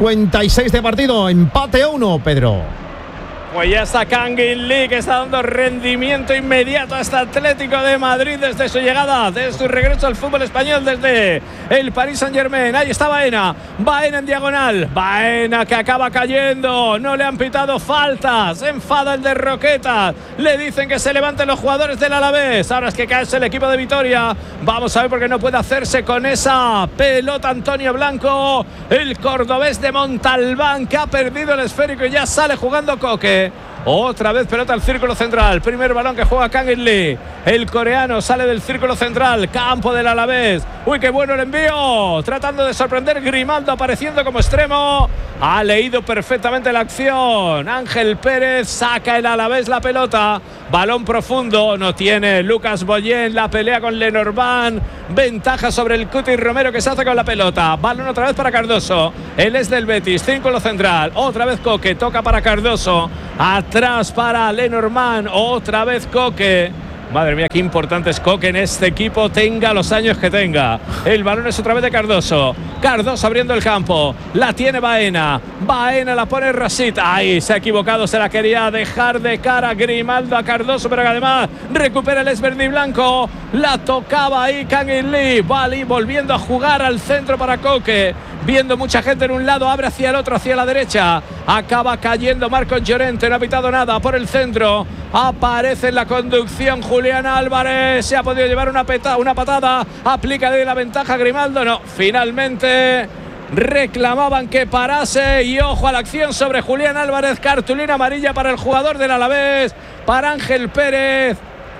56 de partido. Empate a 1, Pedro. Pues ya está Kangin Lee, que está dando rendimiento inmediato a este Atlético de Madrid desde su llegada, desde su regreso al fútbol español, desde el Paris Saint-Germain. Ahí está Baena en diagonal, Baena que acaba cayendo, no le han pitado falta, se enfada el de Roquetas, le dicen que se levanten los jugadores del Alavés. Ahora es que cae el equipo de Vitoria, vamos a ver por qué no puede hacerse con esa pelota Antonio Blanco, el cordobés de Montalbán, que ha perdido el esférico y ya sale jugando Coque. Otra vez pelota al círculo central. Primer balón que juega Kangin Lee. El coreano sale del círculo central. Campo del Alavés. Uy, qué bueno el envío. Tratando de sorprender Grimaldo, apareciendo como extremo. Ha leído perfectamente la acción. Ángel Pérez saca el Alavés la pelota. Balón profundo. No tiene Lucas Boyén. La pelea con Lenormand. Ventaja sobre el Cuti Romero, que se hace con la pelota. Balón otra vez para Cardoso. Él es del Betis. Círculo central. Otra vez Coque. Toca para Cardoso. Atrás para Lenormand. Otra vez Coque. Madre mía, qué importante es Coque en este equipo, tenga los años que tenga. El balón es otra vez de Cardoso. Cardoso abriendo el campo. La tiene Baena. Baena la pone Rashid. Ahí se ha equivocado, se la quería dejar de cara Grimaldo a Cardoso, pero que además recupera el esverde y blanco. La tocaba ahí Kangin Lee. Bali volviendo a jugar al centro para Coque. Viendo mucha gente en un lado, abre hacia el otro, hacia la derecha. Acaba cayendo Marcos Llorente, no ha pitado nada por el centro. Aparece en la conducción Julián Álvarez. Se ha podido llevar una patada. Aplica de la ventaja Grimaldo. No, finalmente reclamaban que parase. Y ojo a la acción sobre Julián Álvarez. Cartulina amarilla para el jugador del Alavés, para Ángel Pérez.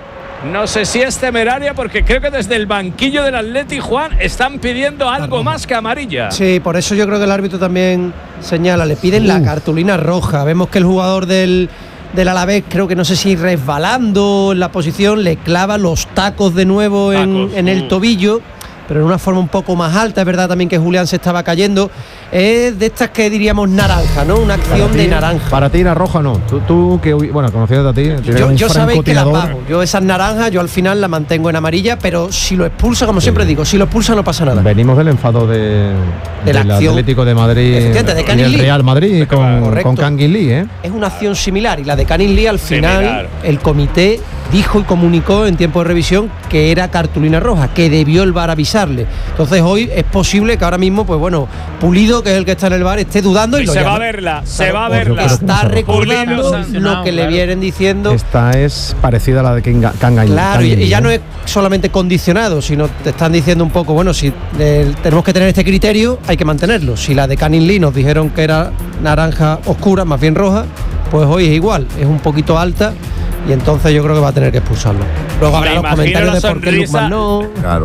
No sé si es temeraria, porque creo que desde el banquillo del Atleti, Juan, están pidiendo algo más que amarilla. Sí, por eso yo creo que el árbitro también señala, le piden la cartulina roja. Vemos que el jugador del Alavés, creo que no sé si resbalando en la posición, le clava los tacos de nuevo en el tobillo, pero en una forma un poco más alta. Es verdad también que Julián se estaba cayendo. Es de estas que diríamos naranja, ¿no? Una acción de naranja. Para ti era roja, no. Tú que, bueno, conociéndote a ti, yo sabéis que la pago. Yo esas naranjas, yo al final la mantengo en amarilla, pero si lo expulsa, como siempre digo, si lo expulsa no pasa nada. Venimos del enfado del Atlético de Madrid y el Real Madrid con Kangin Lee, ¿eh? Es una acción similar, y la de Kangin Lee al final el comité dijo y comunicó en tiempo de revisión que era cartulina roja, que debió el VAR avisarle. Entonces hoy es posible que ahora mismo, pues bueno, Pulido, que es el que está en el VAR, esté dudando y se va a verla, se va a verla. Está recordando lo que le vienen diciendo. Esta es parecida a la de Kangin. Claro, y ya no es solamente condicionado, sino te están diciendo un poco, bueno, si tenemos que tener este criterio, hay que mantenerlo. Si la de Kangin Lee nos dijeron que era naranja oscura, más bien roja, pues hoy es igual, es un poquito alta. Y entonces yo creo que va a tener que expulsarlo. Luego habrá los comentarios de por qué Lukman no.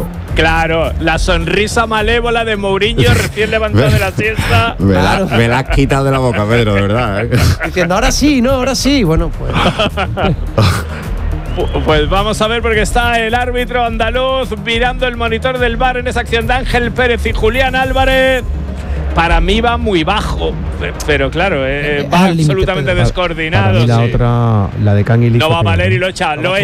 Claro, la sonrisa malévola de Mourinho recién levantado de la siesta. Me la has quitado de la boca, Pedro, de verdad. Diciendo, ahora sí, ¿no? Ahora sí. Bueno, pues. Pues vamos a ver, porque está el árbitro andaluz mirando el monitor del VAR en esa acción de Ángel Pérez y Julián Álvarez. Para mí va muy bajo, pero claro, va absolutamente descoordinado. Para mí la de Kangin Lee no va a valer y lo echa. Ya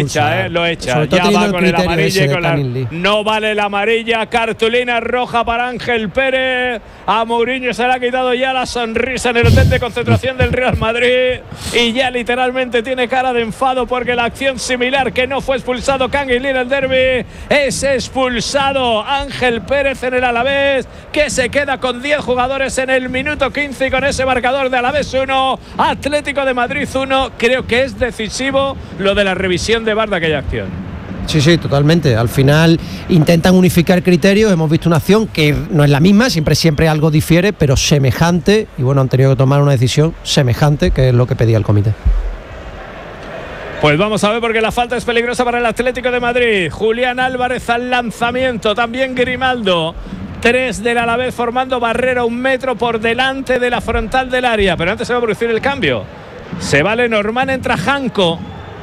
va con el amarillo y con la. No vale la amarilla, cartulina roja para Ángel Pérez. A Mourinho se le ha quitado ya la sonrisa en el hotel de concentración del Real Madrid y ya literalmente tiene cara de enfado, porque la acción similar, que no fue expulsado Kangin Lee en el derbi, es expulsado Ángel Pérez en el Alavés, que se queda con 10 jugadores en el minuto 15 y con ese marcador de Alavés 1, Atlético de Madrid 1. Creo que es decisivo lo de la revisión de VAR de aquella acción. Sí, totalmente. Al final intentan unificar criterios. Hemos visto una acción que no es la misma, siempre algo difiere, pero semejante. Y bueno, han tenido que tomar una decisión semejante, que es lo que pedía el comité. Pues vamos a ver, porque la falta es peligrosa para el Atlético de Madrid. Julián Álvarez al lanzamiento, también Grimaldo. 3 del Alavés formando barrera 1 metro por delante de la frontal del área. Pero antes se va a producir el cambio. Se va Lenormand, entra Janko.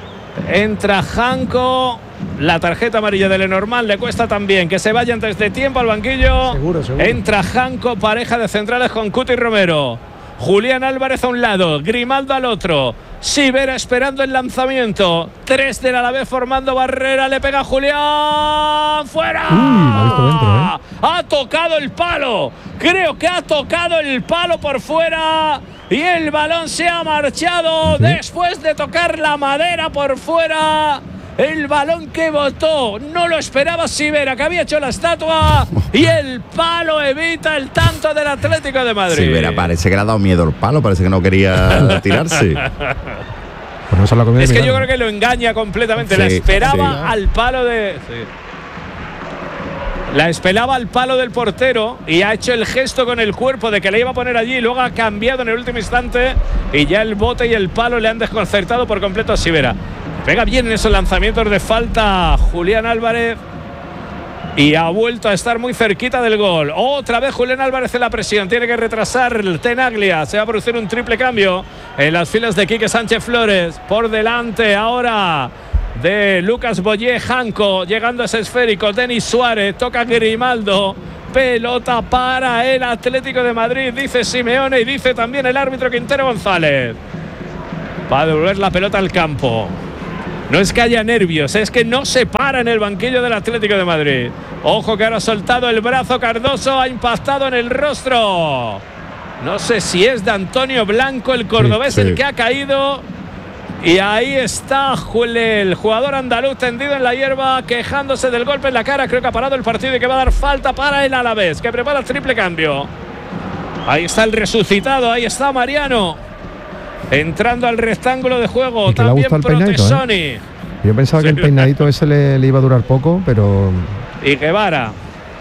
La tarjeta amarilla de Lenormand le cuesta también que se vaya antes de tiempo al banquillo. Seguro. Entra Janko, pareja de centrales con Cuti Romero. Julián Álvarez a un lado, Grimaldo al otro. Sivera esperando el lanzamiento. 3 del Alavés formando barrera. Le pega Julián. ¡Fuera! La ha visto dentro, Ha tocado el palo. Creo que ha tocado el palo por fuera. Y el balón se ha marchado después de tocar la madera por fuera. El balón que botó, no lo esperaba Sivera, que había hecho la estatua, y el palo evita el tanto del Atlético de Madrid. Sivera parece que le ha dado miedo el palo, parece que no quería tirarse. Pues no se la comió es que milagro. yo creo que lo engaña completamente. Sí, la esperaba sí. al palo de... La esperaba al palo del portero y ha hecho el gesto con el cuerpo de que le iba a poner allí, y luego ha cambiado en el último instante y ya el bote y el palo le han desconcertado por completo a Sivera. Pega bien en esos lanzamientos de falta Julián Álvarez y ha vuelto a estar muy cerquita del gol. Otra vez Julián Álvarez en la presión, tiene que retrasar Tenaglia. Se va a producir un triple cambio en las filas de Quique Sánchez Flores. Por delante ahora de Lucas Boyé, Janko, llegando a ese esférico, Denis Suárez, toca Grimaldo. Pelota para el Atlético de Madrid, dice Simeone y dice también el árbitro Quintero González. Va a devolver la pelota al campo. No es que haya nervios, es que no se para en el banquillo del Atlético de Madrid. Ojo que ahora ha soltado el brazo Cardoso, ha impactado en el rostro. No sé si es de Antonio Blanco, el cordobés, el que ha caído. Y ahí está el jugador andaluz tendido en la hierba, quejándose del golpe en la cara. Creo que ha parado el partido y que va a dar falta para el Alavés, que prepara el triple cambio. Ahí está el resucitado, ahí está Mariano. Entrando al rectángulo de juego, también Protesoni. Yo pensaba que el peinadito ese le iba a durar poco, pero... Y Guevara,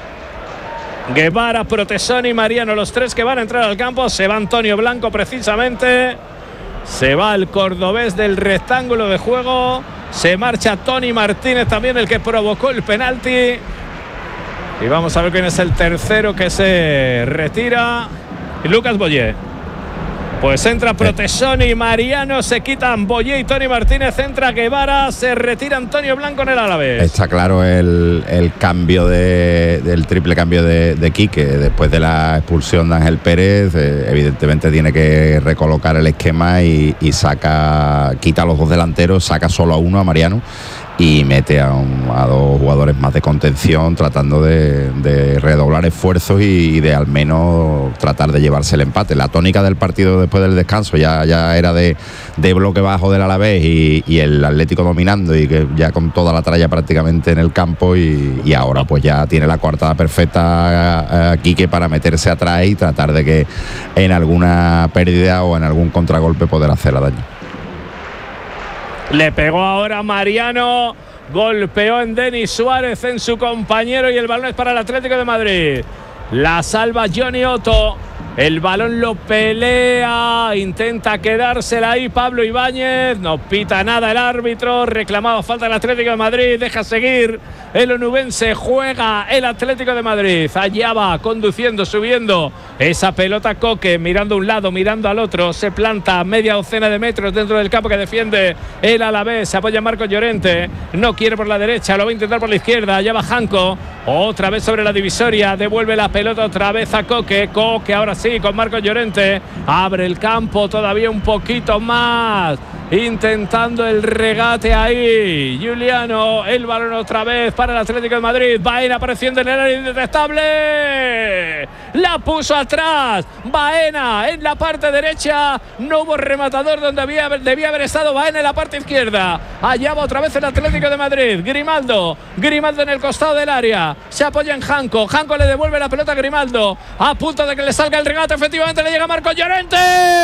Protesoni y Mariano, los tres que van a entrar al campo. Se va Antonio Blanco precisamente. Se va el cordobés del rectángulo de juego. Se marcha Tony Martínez, también el que provocó el penalti. Y vamos a ver quién es el tercero que se retira. Y Lucas Boyé. Pues entra Protesoni y Mariano, se quitan Boyé y Tony Martínez, entra Guevara, se retira Antonio Blanco en el Alavés. Está claro el cambio del triple cambio de Quique después de la expulsión de Ángel Pérez. Evidentemente tiene que recolocar el esquema y quita a los dos delanteros, saca solo a uno, a Mariano, y mete a dos jugadores más de contención, tratando de redoblar esfuerzos y de al menos tratar de llevarse el empate. La tónica del partido después del descanso ya era de bloque bajo del Alavés y el Atlético dominando, y que ya con toda la tralla prácticamente en el campo, y ahora pues ya tiene la coartada perfecta a Quique para meterse atrás y tratar de que en alguna pérdida o en algún contragolpe poder hacerle daño. Le pegó ahora Mariano, golpeó en Denis Suárez, en su compañero, y el balón es para el Atlético de Madrid. La salva Johnny Otto, el balón lo pelea, intenta quedársela ahí Pablo Ibáñez, no pita nada el árbitro, reclamaba falta el Atlético de Madrid, deja seguir el onubense, juega el Atlético de Madrid. Allá va, conduciendo, subiendo esa pelota Coque, mirando a un lado, mirando al otro, se planta a media docena de metros dentro del campo que defiende el Alavés, se apoya Marcos Llorente, no quiere por la derecha, lo va a intentar por la izquierda. Allá va Janko, otra vez sobre la divisoria, devuelve la pelota otra vez a Coque, ahora sí con Marcos Llorente, abre el campo todavía un poquito más, intentando el regate ahí Juliano, el balón otra vez para el Atlético de Madrid. Baena apareciendo en el área indetectable, la puso atrás Baena en la parte derecha, no hubo rematador donde debía haber estado Baena en la parte izquierda. Allá va otra vez el Atlético de Madrid. Grimaldo en el costado del área, se apoya en Janko le devuelve la pelota a Grimaldo, a punto de que le salga el regate, efectivamente le llega Marcos Llorente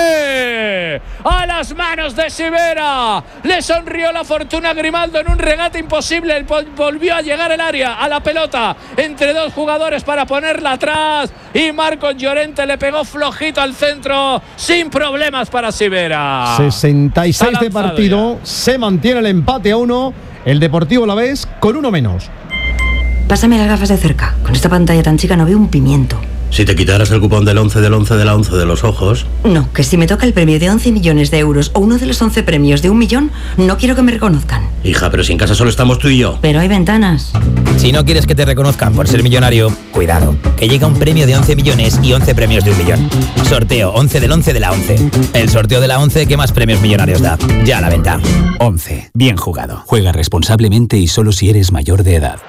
a las manos de Sivera, le sonrió la fortuna a Grimaldo en un regate imposible, volvió a llegar el área, a la pelota entre dos jugadores para ponerla atrás, y Marcos Llorente le pegó flojito al centro, sin problemas para Sivera. 66 de partido, ya. Se mantiene el empate a 1, el Deportivo Alavés con uno menos. Pásame las gafas de cerca, con esta pantalla tan chica no veo un pimiento. Si te quitaras el cupón del 11 del 11 de la 11 de los ojos... No, que si me toca el premio de 11 millones de euros o uno de los 11 premios de 1 millón, no quiero que me reconozcan. Hija, pero si en casa solo estamos tú y yo. Pero hay ventanas. Si no quieres que te reconozcan por ser millonario, cuidado, que llega un premio de 11 millones y 11 premios de 1 millón. Sorteo 11 del 11 de la 11. El sorteo de la 11 que más premios millonarios da. Ya a la venta. 11. Bien jugado. Juega responsablemente y solo si eres mayor de edad.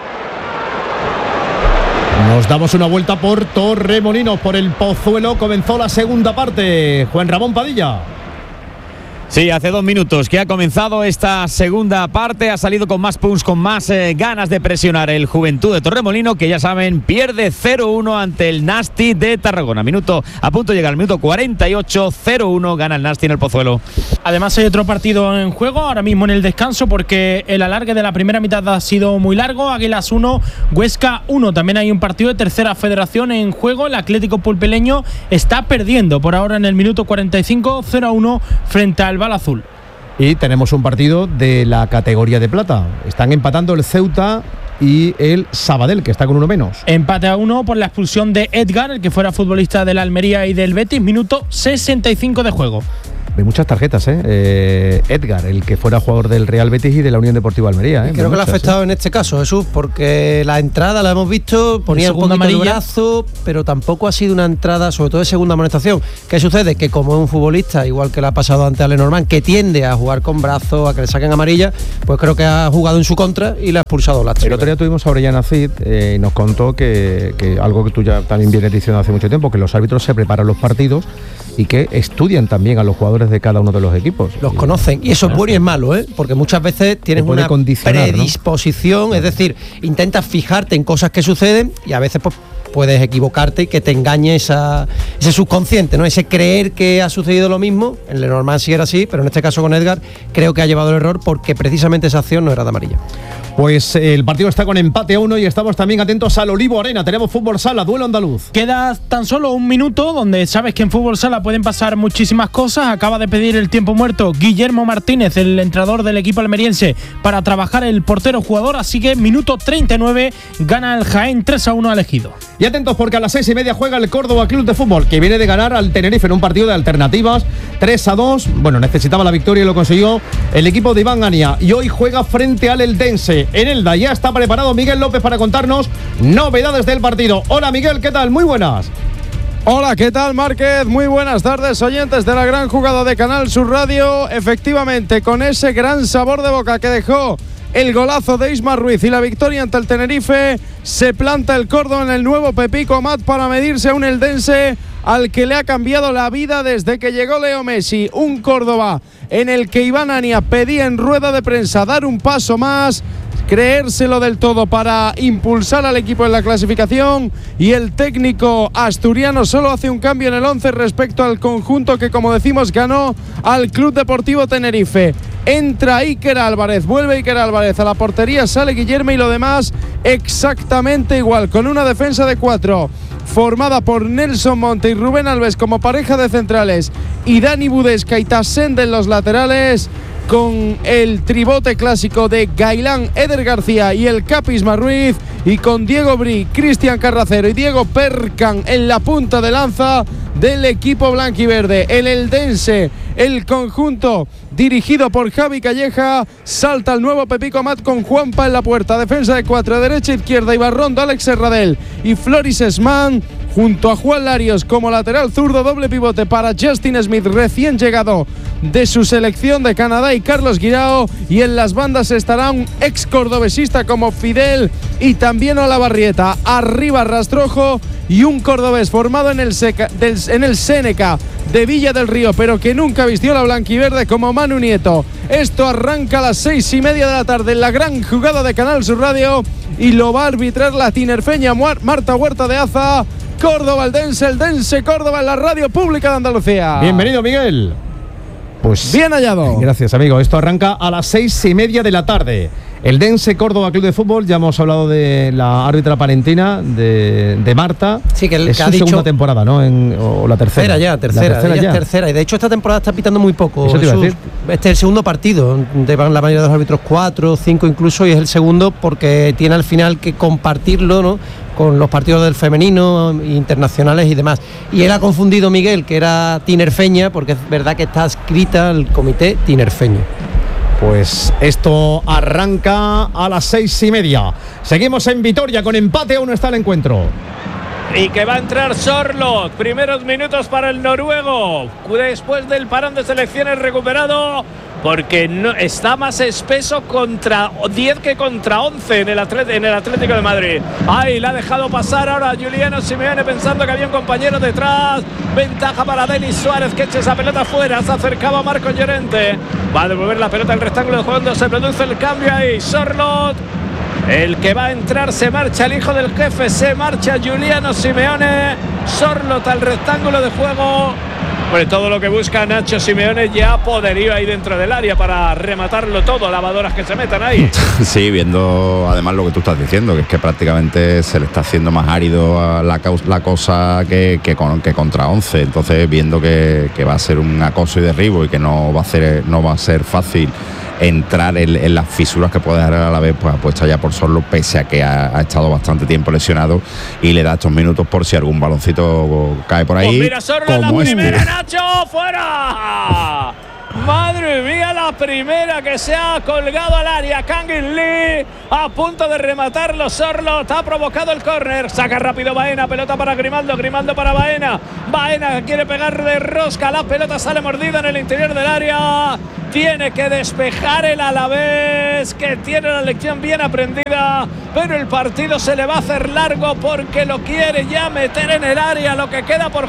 Nos damos una vuelta por Torremolinos, por el Pozuelo. Comenzó la segunda parte. Juan Ramón Padilla. Sí, hace 2 minutos que ha comenzado esta segunda parte. Ha salido con más punch, con más ganas de presionar el Juventud de Torremolino, que ya saben, pierde 0-1 ante el Nasti de Tarragona. A punto de llegar al minuto 48, 0-1 gana el Nasti en el Pozuelo. Además hay otro partido en juego ahora mismo en el descanso, porque el alargue de la primera mitad ha sido muy largo. Águilas 1, Huesca 1. También hay un partido de tercera federación en juego. El Atlético Pulpileño está perdiendo por ahora en el minuto 45, 0-1 frente al Bala Azul. Y tenemos un partido de la categoría de plata. Están empatando el Ceuta y el Sabadell, que está con uno menos. Empate a 1 por la expulsión de Edgar, el que fuera futbolista del Almería y del Betis. Minuto 65 de juego. Ve muchas tarjetas, Edgar, el que fuera jugador del Real Betis y de la Unión Deportiva Almería. Creo que le ha afectado en este caso, Jesús, porque la entrada la hemos visto, ponía un poquito el brazo, pero tampoco ha sido una entrada, sobre todo de segunda amonestación. ¿Qué sucede? Que como es un futbolista, igual que le ha pasado ante a Lenormand, que tiende a jugar con brazo, a que le saquen amarilla, pues creo que ha jugado en su contra y le ha expulsado la chica. El otro día tuvimos a Orellana Cid y nos contó que algo que tú ya también vienes diciendo hace mucho tiempo, que los árbitros se preparan los partidos y que estudian también a los jugadores de cada uno de los equipos. Los conocen, y eso es bueno y es malo, porque muchas veces tienes una predisposición, ¿no? Es decir, intentas fijarte en cosas que suceden y a veces pues puedes equivocarte y que te engañe ese subconsciente, ¿no? Ese creer que ha sucedido lo mismo. En Lenormand sí era así, pero en este caso con Edgar creo que ha llevado el error porque precisamente esa acción no era de amarilla. Pues el partido está con empate a 1 y estamos también atentos al Olivo Arena. Tenemos fútbol sala, duelo andaluz. Queda tan solo 1 minuto, donde sabes que en fútbol sala pueden pasar muchísimas cosas. Acaba de pedir el tiempo muerto Guillermo Martínez, el entrenador del equipo almeriense, para trabajar el portero jugador. Así que minuto 39, gana el Jaén 3-1 al Ejido. Y atentos porque a las 6:30 juega el Córdoba Club de Fútbol, que viene de ganar al Tenerife en un partido de alternativas 3-2. Bueno, necesitaba la victoria y lo consiguió el equipo de Iván Ania. Y hoy juega frente al Eldense en Elda. Ya está preparado Miguel López para contarnos novedades del partido. Hola Miguel, ¿qué tal? Muy buenas. Hola, ¿qué tal Márquez? Muy buenas tardes, oyentes de la gran jugada de Canal Sur Radio. Efectivamente, con ese gran sabor de boca que dejó el golazo de Isma Ruiz y la victoria ante el Tenerife, se planta el Córdoba en el nuevo Pepico Amat para medirse a un Eldense al que le ha cambiado la vida desde que llegó Leo Messi. Un Córdoba en el que Iván Ania pedía en rueda de prensa dar un paso más, creérselo del todo para impulsar al equipo en la clasificación, y el técnico asturiano solo hace un cambio en el 11 respecto al conjunto que, como decimos, ganó al Club Deportivo Tenerife. Entra Iker Álvarez, vuelve Iker Álvarez a la portería, sale Guillermo y lo demás exactamente igual, con una defensa de 4 formada por Nelson Monte y Rubén Alves como pareja de centrales y Dani Budesca y Tassende en los laterales, con el tribote clásico de Gailán, Eder García y el Capi Isma Ruiz, y con Diego Bri, Cristian Carracero y Diego Percan en la punta de lanza del equipo blanquiverde. El Eldense, el conjunto dirigido por Javi Calleja, salta al nuevo Pepico Amat con Juanpa en la puerta, defensa de 4, derecha, izquierda, Ibarrondo, Alex Serradell y Floris Esman, junto a Juan Larios como lateral zurdo, doble pivote para Justin Smith, recién llegado de su selección de Canadá, y Carlos Guirao, y en las bandas estará un ex cordobesista como Fidel y también Olavarrieta. Arriba Rastrojo y un cordobés formado en el Séneca de Villa del Río, pero que nunca vistió la blanquiverde, como Manu Nieto. Esto arranca a las 6:30 de la tarde en la gran jugada de Canal Sur Radio, y lo va a arbitrar la tinerfeña Marta Huerta de Aza. Córdoba, Eldense, Córdoba en la radio pública de Andalucía. Bienvenido, Miguel. Pues bien hallado. Gracias, amigo. Esto arranca a las 6:30 de la tarde. Eldense, Córdoba Club de Fútbol. Ya hemos hablado de la árbitra palentina, de Marta. Sí, que es que su segunda temporada, ¿no? O la tercera. Tercera. Y de hecho esta temporada está pitando muy poco. Eso te iba a decir. Este es el segundo partido. La mayoría de los árbitros 4, 5 incluso, y es el segundo porque tiene al final que compartirlo, ¿no? con los partidos del femenino, internacionales y demás. Y él ha confundido, Miguel, que era tinerfeña, porque es verdad que está adscrita al comité tinerfeño. Pues esto arranca a las 6:30. Seguimos en Vitoria con empate, aún está el encuentro. Y que va a entrar Sorloth. Primeros minutos para el noruego. Después del parón de selecciones recuperado. Porque no, está más espeso contra 10 que contra 11 en el Atlético de Madrid. Ahí la ha dejado pasar ahora Juliano Simeone pensando que había un compañero detrás. Ventaja para Denis Suárez, que echa esa pelota fuera. Se acercaba a Marcos Llorente. Va a devolver la pelota al rectángulo de juego cuando se produce el cambio ahí. Sorloth. El que va a entrar, se marcha el hijo del jefe, se marcha Juliano Simeone. Sorloth al rectángulo de juego. Pues todo lo que busca Nacho Simeone, ya poderío ahí dentro del área para rematarlo todo, lavadoras que se metan ahí. Sí, viendo además lo que tú estás diciendo, que es que prácticamente se le está haciendo más árido a la cosa que contra 11. Entonces, viendo que va a ser un acoso y derribo y que no va a ser fácil entrar en las fisuras que puede dar a la vez, pues apuesta ya por Sorloth, pese a que ha estado bastante tiempo lesionado, y le da estos minutos por si algún baloncito cae por ahí. Pues mira, Sorloth, la primera, Nacho, fuera. Madre mía, la primera que se ha colgado al área. Kangin Lee a punto de rematarlo. Sorloth ha provocado el córner. Saca rápido Baena, pelota para Grimaldo, Grimaldo para Baena. Baena quiere pegar de rosca, la pelota sale mordida en el interior del área. Tiene que despejar el Alavés, que tiene la lección bien aprendida, pero el partido se le va a hacer largo porque lo quiere ya meter en el área, lo que queda por